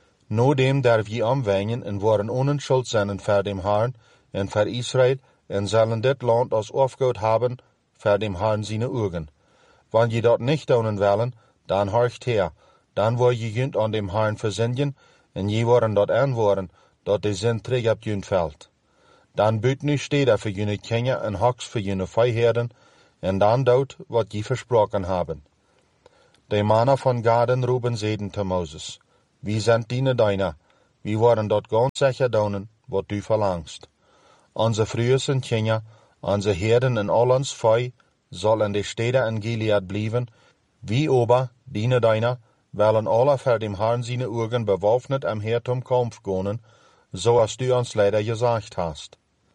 Speaker 1: No dem der we omwengen en worden onschuld zijn voor dem Herrn en voor Israël, en zullen dit land als Aufgaut haben, voor dem Herrn zijn ogen. Wanneer je dat niet doen willen, dan horcht her, dan word je junt aan dem Herrn verzinnen, en je worden dat aanwoorden, dat de zin terug op junt valt. Dan buit nu steder voor jullie kinderen en haks voor jullie vijherden, en dan dood wat je versproken hebben. Die Männer von Gaden ruben zeden te Moses. Wie sind diene deiner? Wir worden dort ganz sicher donen, wat du verlangst. Onze frühesten Kinder, onze Herden in all ons Feu, soll in de Städte in Gilead blieben. Wie ober, diene deiner, wollen alle für dem Herrn seine Augen bewaffnet am Herd um Kampf gehen, so als du uns leider gesagt hast.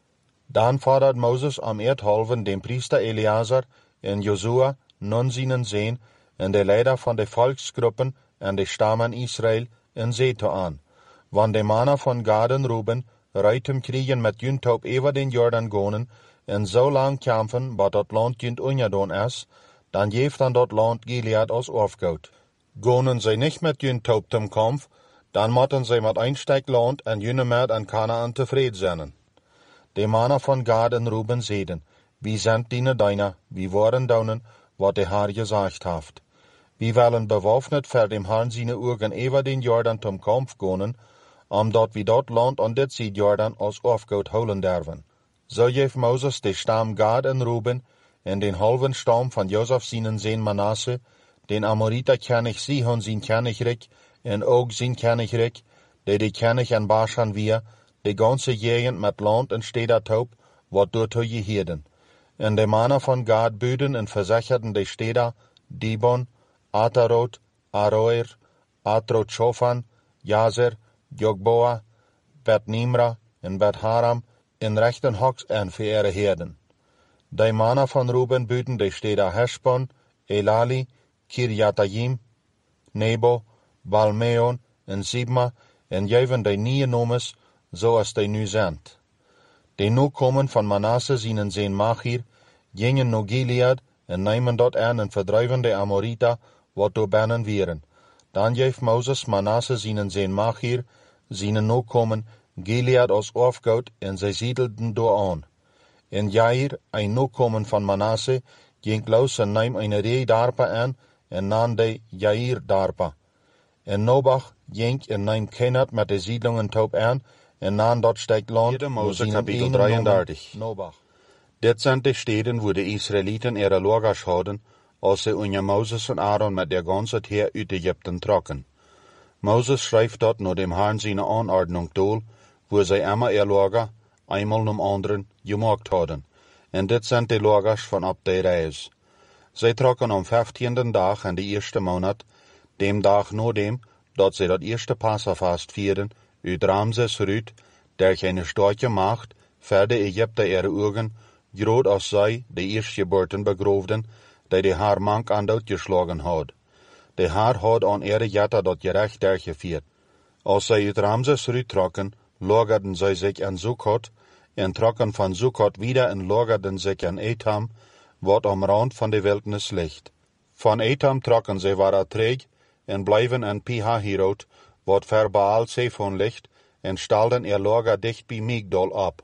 Speaker 1: Dann fordert Moses am Erdhalven den Priester Eleazar und Josua nun seinen Sehen und die Leiter von den Volksgruppen und die Stammen Israel in Seto an. Wann die Männer von Gaden Ruben reitem kriegen mit Jüntaub über den Jordan gehen und so lang kämpfen, bis das Land jünt unjadon ist, dann jeft dann das Land Gilead als aufgeht. Gehen sie nicht mit Jüntaub zum Kampf, dann motten sie mit Einsteig Land und Jünemet an Kanaan zufrieden sein. Die Männer von Gaden Ruben seden, wie sind diene deiner, wie waren daunen, wat der Herr gesagt haft. Wir wollen bewaffnet für dem Herrn seine Augen über den Jordan zum Kampf gehen, um dort wie dort Land und det Sied Jordan als aufgeht holen derven. So jef Moses de Stamm Gad en Ruben, en den halben Stamm von Josef seinen Sohn Manasse, den Amoriter König Sihon sein Königreich, en ook sein Königreich, der die König an Baschan wir, die ganze Gegend mit Land und Städter taub, wat dort je Hirden. En de Männer von Gad büden und versicherten die Städter, Dibon, Atarot, Aroer, Atrot Shofan, Jazer, Jogboa, Bet Nimra en Bet Haram in rechten Hocks en für ihre Herden. Die Männer von Ruben büten die Städter Heshbon, Elali, Kirjatayim, Nebo, Balmeon en Sibma en geven die nie Nomes, so als die nu sind. Die nu kommen von Manasse seinen Sohn Machir, gingen nu Gilead en nemen dort an en verdrijven die Amoriter, wat do bannen wieren. Dan geeft Moses Manasse seinen Sohn Machir, seinen nu kommen Gilead als aufgeut en zij siedelten do an. En Jair, ein nu kommen von Manasse, ging los en neem eine Reh darpa an en nan de Jair darpa. En Nobach ging en neem Kenat met de siedlungen taub an en nan dort steigt Land,
Speaker 2: Mose Kapitel drieëndertig.
Speaker 1: Nobach.
Speaker 2: Dit zijn de steden wo de Israeliten ihre Lagers hadden, als sie unter Moses und Aaron mit der ganzen Heer uit Ägypten trokken. Moses schreibt dort nur dem Herrn seine Anordnung doel, wo sie immer ihr Lager, einmal num anderen, gemacht hadden. En dit sind die Lagers von ab der Reis. Sie trokken am vijftienden Tag in die erste Monat, dem Tag nur dem, dat sie dat erste Passafast vieren, uit Ramses Rüt, der eine starke Macht, für die Ägypter ihre Augen, groot als zij, de eerstgeborten begroofden, die de haar mank aan dood geschlagen had. De haar had aan ihre Jatta dat gerecht dergevierd. Als zij uit Ramses Rüt trokken, lagerden zij zich in Sukkot, en trokken van Sukkot wieder en lagerden zich in Etam, wat am Rand van de Wildnis ligt. Van Etam trokken zij waar treeg, en blijven in Pihahirot, wat ver Baal Zephon ligt, en stalden ihr Lager dicht bij Migdol ab.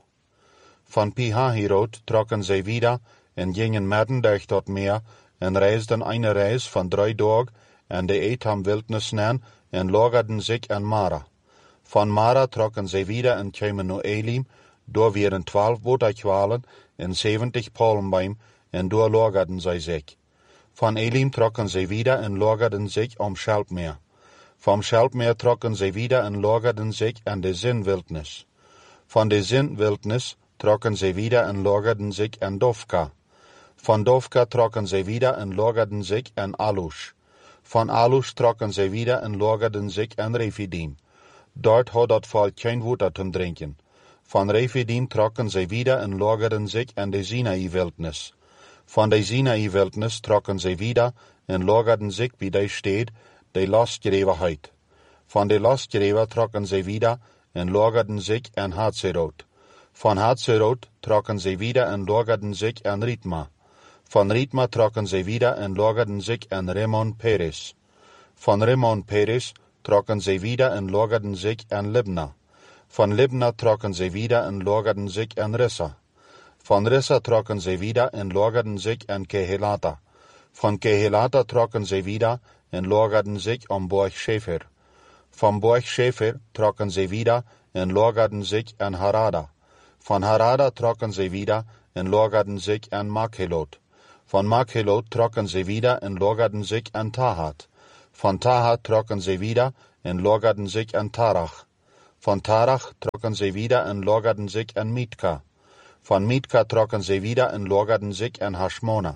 Speaker 2: Van Pihahirot trokken zij wieder en gingen midden durch dat Meer en reisden eine Reis van drei Dag en de Etam-Wildnis nan en lagerden zich in Mara. Van Mara trokken zij wieder en kwamen naar Elim, door wären twaalf Boterqualen en zeventig Palmbeim en door lagerden zij zich. Van Elim trokken zij wieder en lagerden zich om Schelpmeer. Vom Schelpmeer trokken zij wieder en lagerden zich in de Zin-Wildnis. Van de Zin-Wildnis trokken zij wieder en lagerden zich in Dovka. Van Dovka trokken zij wieder en lagerden zich in Alush. Van Alush trokken zij wieder en lagerden zich in Refidim. Dort had dat volk geen water zum drinken. Van Refidim trokken zij wieder en lagerden zich in de Sinai-Wildnis. Van de Sinai-Wildnis trokken zij wieder en lagerden zich bij de stad, de Lastgereverheid. Van de Lastgerever trokken zij wieder en lagerden zich in Hatzerot. Van Hatzerot trokken zij wieder en lagerden zich in Ritma. Van Ritma trokken zij wieder en lagerden zich in Rimmon Peres. Van Rimmon Peres trokken zij wieder en lagerden zich in Libna. Van Libna trokken zij wieder en lagerden zich in Rissa. Van Rissa trokken zij wieder en lagerden zich in Kehelata. Van Kehelata trokken zij wieder en lagerden zich om Borg Shefer. Van Borg Shefer trokken zij wieder en lagerden zich in Harada. Van Harada trokken zij wieder en lagerden zich in Makhelot.
Speaker 1: Von Makhelot trokken sie wieder und lagerten sich an Tahat. Von Tahat trokken sie wieder und lagerten sich an Tarach. Von Tarach trokken sie wieder und lagerten sich an Mitka. Von Mitka trokken sie wieder und lagerten sich an Hashmona.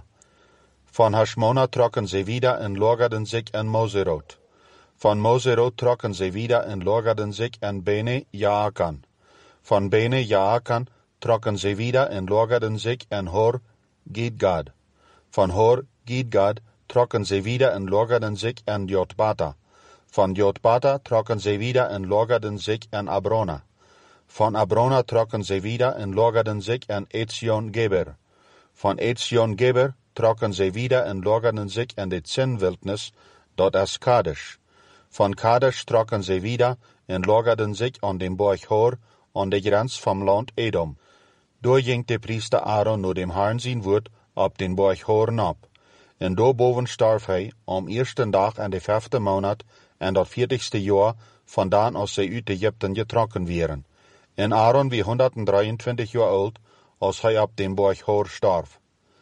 Speaker 1: Von Hashmona trokken sie wieder und lagerten sich an Moserot. Von Moserot trokken sie wieder und lagerten sich an Bene Jaakan. Von Bene Jaakan trokken sie wieder und lagerten sich an Hor Gidgad. Von Hor Gidgad trokken sie wieder und lagerten sich an Jotbata. Von Jotbata trokken sie wieder und lagerten sich an Abrona. Von Abrona trokken sie wieder und lagerten sich an Etzion Geber. Von Etzion Geber trokken sie wieder und lagerten sich an die Zinnwildnis, dort as Kadesh. Von Kadesh trokken sie wieder und lagerten sich an dem Berg Hor, an der Grenz vom Land Edom. Da ging der Priester Aaron nur dem Herrn sein Wort ab den Berg Hor ab. Und da boven starf hij am ersten Tag an der vijfde Monat en dat vierzigste Jahr, vandaan als zij uit Egypten getrokken wären. En Aaron wie honderddreiundzwanzig Jahre alt, als hij op den Berg Hor starf.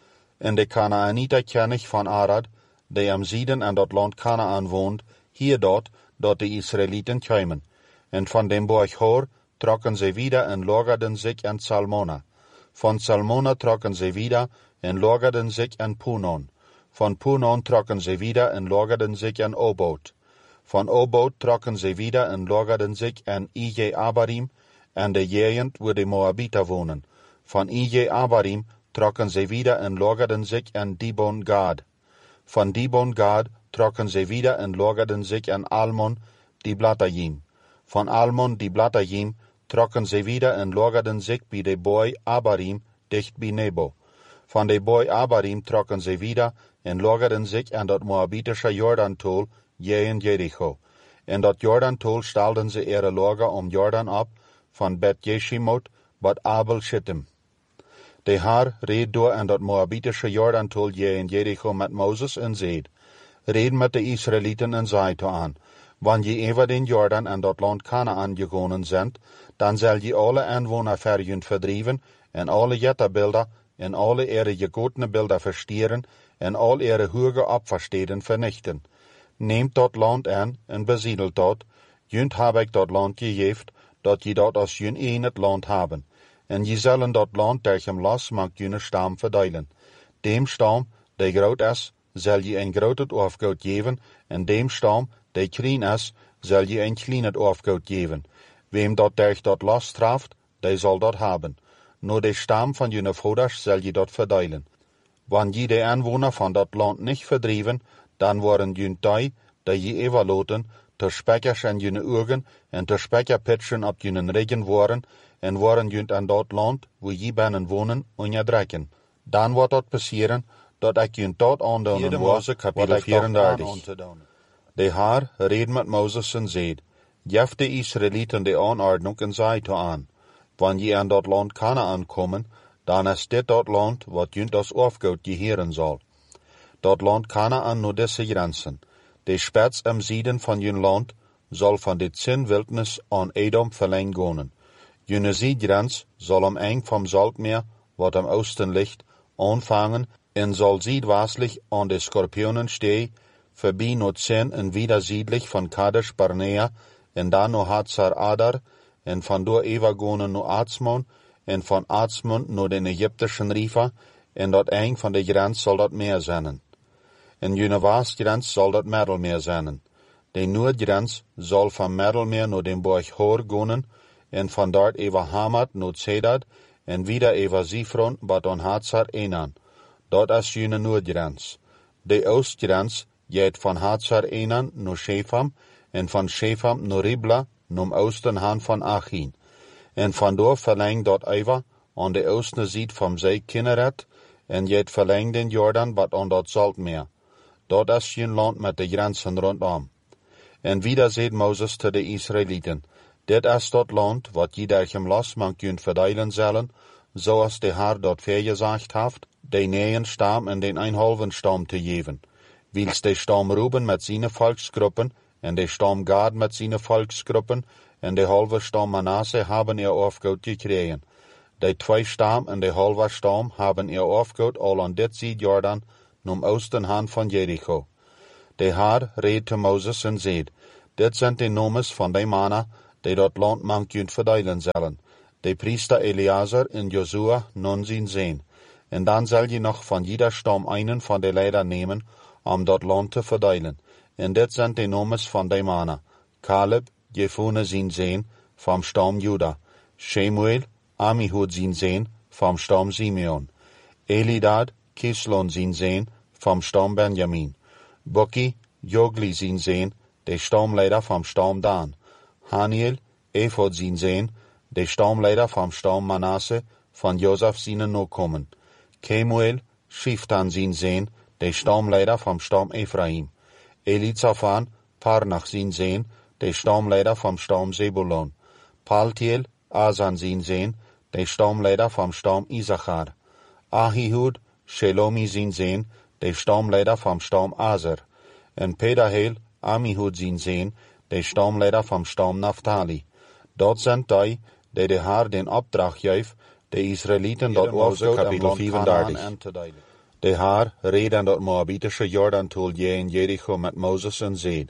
Speaker 1: En de Kanaaniter ken ich van Arad, die am Süden an dat Land Kanaan wohnt, hier dort, dort die Israeliten kämen. En von dem Berg Hor trokken sie wieder und lagerten sich an Salmona. Von Salmona trokken sie wieder und lagerten sich an Punon. Von Punon trokken sie wieder und lagerten sich an Obot. Von Obot trokken sie wieder und lagerten sich an Ije Abarim, an der Gegend, wo die Moabiter wohnen. Von Ije Abarim trokken sie wieder und lagerten sich an Dibon Gad. Von Dibon Gad trokken sie wieder und lagerten sich an Almon Diblatayim. Von Almon Diblatayim trokken sie wieder und lagerten sich bei de Boy Abarim, dicht bei Nebo. Von de Boy Abarim trokken sie wieder und lagerten sich an dat moabitische Jordantol, jeen Jericho. In dat Jordantol stelden sie ihre Lager um Jordan ab, von Bet Jeshimot, bat Abel Shittim. De Haar reed door aan dat moabitische Jordantol jeen Jericho met Moses en zeid, red met de Israëlieten en zei to aan, wanneer je over den Jordan en dat land Kanaan gekomen zijn, dan zal je alle aanwoner verjun verdrieven, en alle jetterbeelden, en alle ihre gegotene Bilder verstieren, en al ihre hoge Opfersteden vernichten. Nehmt dat land aan en besiedelt dat, junt heb ik dat land gegeven, dat je dat als jun een het land hebben. En je zullen dat land derchem las mag june stam verdelen. Dem stam, die groot is, zal je een groot afgoed geven, en dem stam, die klein is, zal je een klein afgoed geven. Wem dat derch dat las traft, die zal dat hebben. Nur de stam van june vaders zal je dat verdelen. Wanneer je de aanwoner van dat land niet verdrieven, dan worden junt die, die je evaluoten, ter spekkers en june ogen, en ter spekkerpitchen op june regen worden, en worden junt aan dat land, wo je binnen wonen, onderdrukken. Dan wordt dat passeren, dat ik junt dat aandoen was, kapitel vierendertig. De Haar reed met Moses en zeid, jef de Israëlieten de aanordnung en zei to aan, wanneer je aan dat land Kanaan komen, dan is dit dat land, wat junt als afgoed geheren zal. Dat land Kanaan nur deze grenzen. De spets am Süden van jun land, zal van de Zinnwildnis aan Edom verlengd gonen. June Südgrenz zal am eng vom Saltmeer, wat am Osten ligt, anfangen en zal südwestlich an de Skorpionen stehen, vorbei no Zin en wieder südlich von Kadesh Barnea, en dan no Hazar Adar, en van door overgonen no Atzmon, en van Atzmon no den Ägyptischen Rifa, en dat eng van de grens zal dat meer zijn. En june Westgrens zal dat Middelmeer zijn. De Noordgrens zal van Middelmeer no den Berg Hor gonen, en van dort over Hamat no Zedad, en wieder over Zifron, bat on Hazar Enan. Dat is june Noordgrens. De Oostgrens geht van Hazar Enan no Shepham, en van Shepham no Ribla, nom Oosten han van Achin. En vandoor verlengt dat over aan de oosten ziet vom zee Kinneret, en jet verlengt den Jordan bat aan dat Saltmeer. Dat is jun land met de grenzen rondom. En wieder zeid Moses te de Israëlieten, dit is dat land, wat je derchem las man kunt verdelen zullen, zoals de Haar dat vergezegd heeft, de neuen stam en den een halven stam te geven. Wils de stam Ruben met zijn volksgruppen, en de stam Gad met zijn volksgruppen, en de halve stam Manasse hebben er afgoed gekregen. Die zwei Stamm und der halbe Stamm haben ihr Aufgut all an dit Sied Jordan, num Osten Hand von Jericho. Der Herr redet zu Moses und sagt, dit sind die Nomes von den Mannen, die dort Land manchjünd verdeilen sollen. De Priester Eleazar und Josua nun zien sehen. Und dann soll je noch von jeder Stamm einen von den Leiter nehmen, um dort Land zu verdeilen. Und dit sind die Nomes von den Mannen. Kaleb, Jefune zien sehen, vom Stamm Juda. Shemuel, Amihud zien sehen, vom Stamm Simeon. Elidad, Kislon zien sehen, vom Stamm Benjamin. Bukki, Jogli zien sehen, der Stammleiter vom Stamm Dan. Haniel, Ephod zien sehen, der Stammleiter vom Stamm Manasse, von Josef seinen Nachkommen. Kemuel, Schiftan zien sehen, der Stammleiter vom Stamm Ephraim. Elizaphan, Parnach zien sehen, der Stammleiter vom Stamm Zebulon. Paltiel, Asan zien sehen, der Stammleiter vom Stamm Issachar. Ahihud, Shelomi zien sehen, der Stammleiter vom Stamm Aser. Und Pedahel, Amihud zien sehen, der Stammleiter vom Stamm Naphtali. Dort sind die, die der Herr den Auftrag geeft, die Israeliten dort aufgehouden Kapitel vierunderdertig. Der Herr redet dort moabitische Jordantul je in Jericho mit Moses und sagt,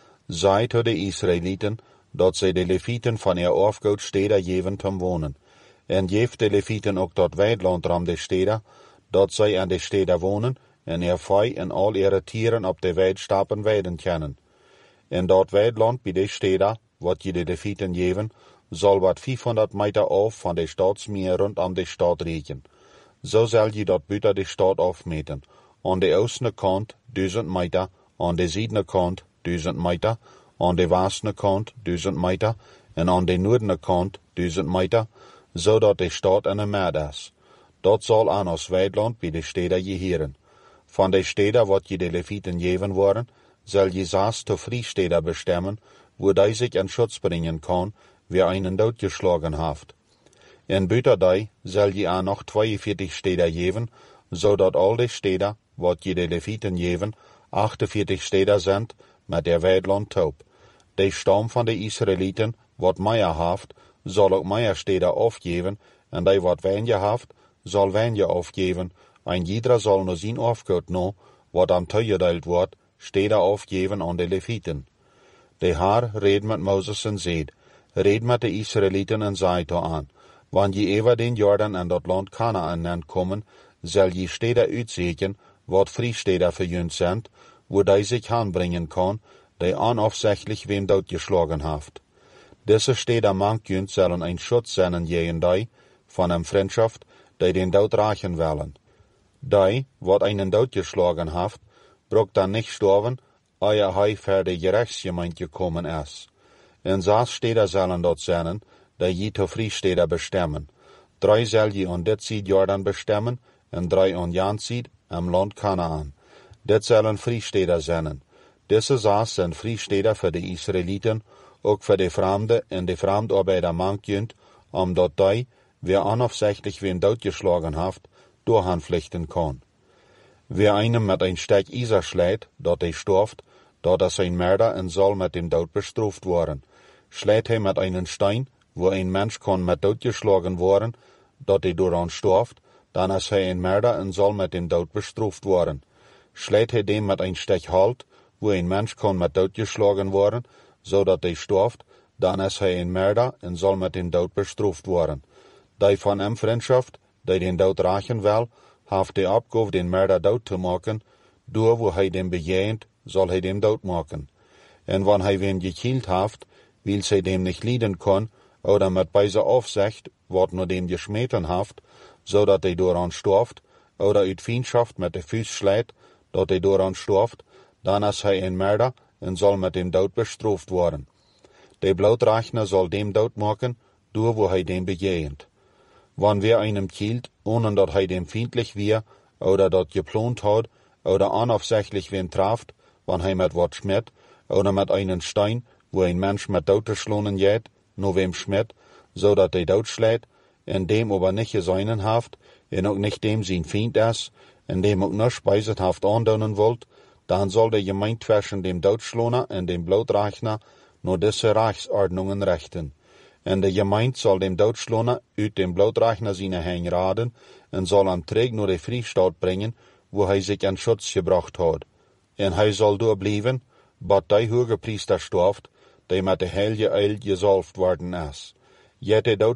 Speaker 1: sei zu de Israeliten, dort sie de Leviten von ihr aufgehouden Städte geven zum Wohnen. En geeft de Leviten ook dort Weidland ram de Städte, dort zij an de Städte wohnen, en ihr Fei en al ihre Tieren op de Weid stappen weiden können. En dort Weidland bij de Städte, wat je de Leviten geven, soll wat vierhonderd Meter auf von der Staatsmeer rund um die Stadt reichen. So soll je dort buiten de Stadt aufmeten. An de oostene kant duizend Meter, an de zuidene kant duizend Meter, an de westene kant duizend Meter, en an de noordene kant duizend Meter, zodat de Stadt in een meer is. Dat zal aan ons Weidland bij de Städte gehören. Van de Städte wat je de Leviten geven worden, zal je zes te Vrijstädte bestemmen, wo die sich in Schutz bringen kann, wer einen doodgeschlagen haft. En buiten die zal je aan nog tweeënveertig Städte geven, zodat al de Städte, wat je de Leviten geven, achtenveertig Städte sind, met der Weidland taub. De stam van de Israeliten, wat meer haft, zal ook meer Städte aufgeven, en die wat weniger haft, zal weniger aufgeven, ein jeder zal nur zijn aufgoed no, wat am toegedeeld wordt, Städte aufgeven aan de Leviten. De Herr redt met Moses en zegt, red met de Israeliten en zei to aan, wanneer je over den Jordan en dat land Kanaan nennt kommen, zal je Städte uitzeigen, wat Vrijstädte für jünd sind, wo die sich aanbringen kann, die onafsichtlich wem doodgeschlagen haft. Diese Städte manchjünd sollen ein Schutz sein gegen die, von einem Freundschaft, die den Dood reichen wollen. Die, wat einen doodgeschlagen haft, braucht dann nicht sterben, eer hij voor de gerechtsgemeente gekommen is. En zes Städte zullen dort zijn, die je te Vrijstädte bestemmen. Drei zal je aan dit Sied Jordan bestemmen, en drei aan jan Sied, am land Kanaan. Dit zullen Vrijstädte zijn. Deze zes zijn Vrijstädte voor de Israeliten, ook voor de Fremden en de Fremdarbeiter manchjünd, omdat die, wer onafsichtlich wen doodgeschlagen haft, doorhanvlichten kan. Wer einem met een stek Iser schlägt, dat hij storft, dat is een Mörder en zal met dem Dood bestraft worden. Schlägt hij met einen Stein, wo ein Mensch kann met Dood geschlagen worden, dat hij dooraan storft, dan is hij een Mörder en zal met dem Dood bestraft worden. Schlägt hij dem met een stek Halt, wo ein Mensch kann met Dood geschlagen worden, zodat hij storft, dan is hij een Mörder en zal met dem Dood bestraft worden. Die van hem Freundschaft, die den Dood rachen wil, haft de opgave den Mörder dood te maken, door wo hij dem bejeent, zal hij dem dood maken. En wanneer hij wen gekield haft, wil zij dem nicht lieden kon, oder met beize Aufsicht, wat nur dem geschmeten haft, zodat hij dooraan storft, oder uit Fiendschaft met de Fuß schlägt, dat hij dooraan storft, dan is hij een Mörder en zal met dem dood bestraft worden. De Blautrechner zal dem dood maken, door wo hij dem bejeent. Wann wer einem kielt, ohne dat hij dem feindlich wir, oder dat geplant hat, oder unabsichtlich wen traft, wann hij met wat schmet, oder met einen Stein, wo ein Mensch met dood geschlonen jet, no wem schmet, so dat hij dood schlägt, en dem aber nicht geseinen haft, en ook nicht dem sein Feind is, en dem ook nur speisethaft aandoen wollt, dan zal de gemeente zwischen dem Doodschloner en dem Blautrechner nur diese Rechtsordnungen rechten. En de gemeente zal dem Doodschloner uit dem Blutrechner zijn heen raden en zal hem terug naar de Vrijstaat brengen, wo hij zich aan Schutz gebracht had. En hij zal daar blijven, bat die hoge priester stooft, die met de heilige eil gezalfd worden is. Jette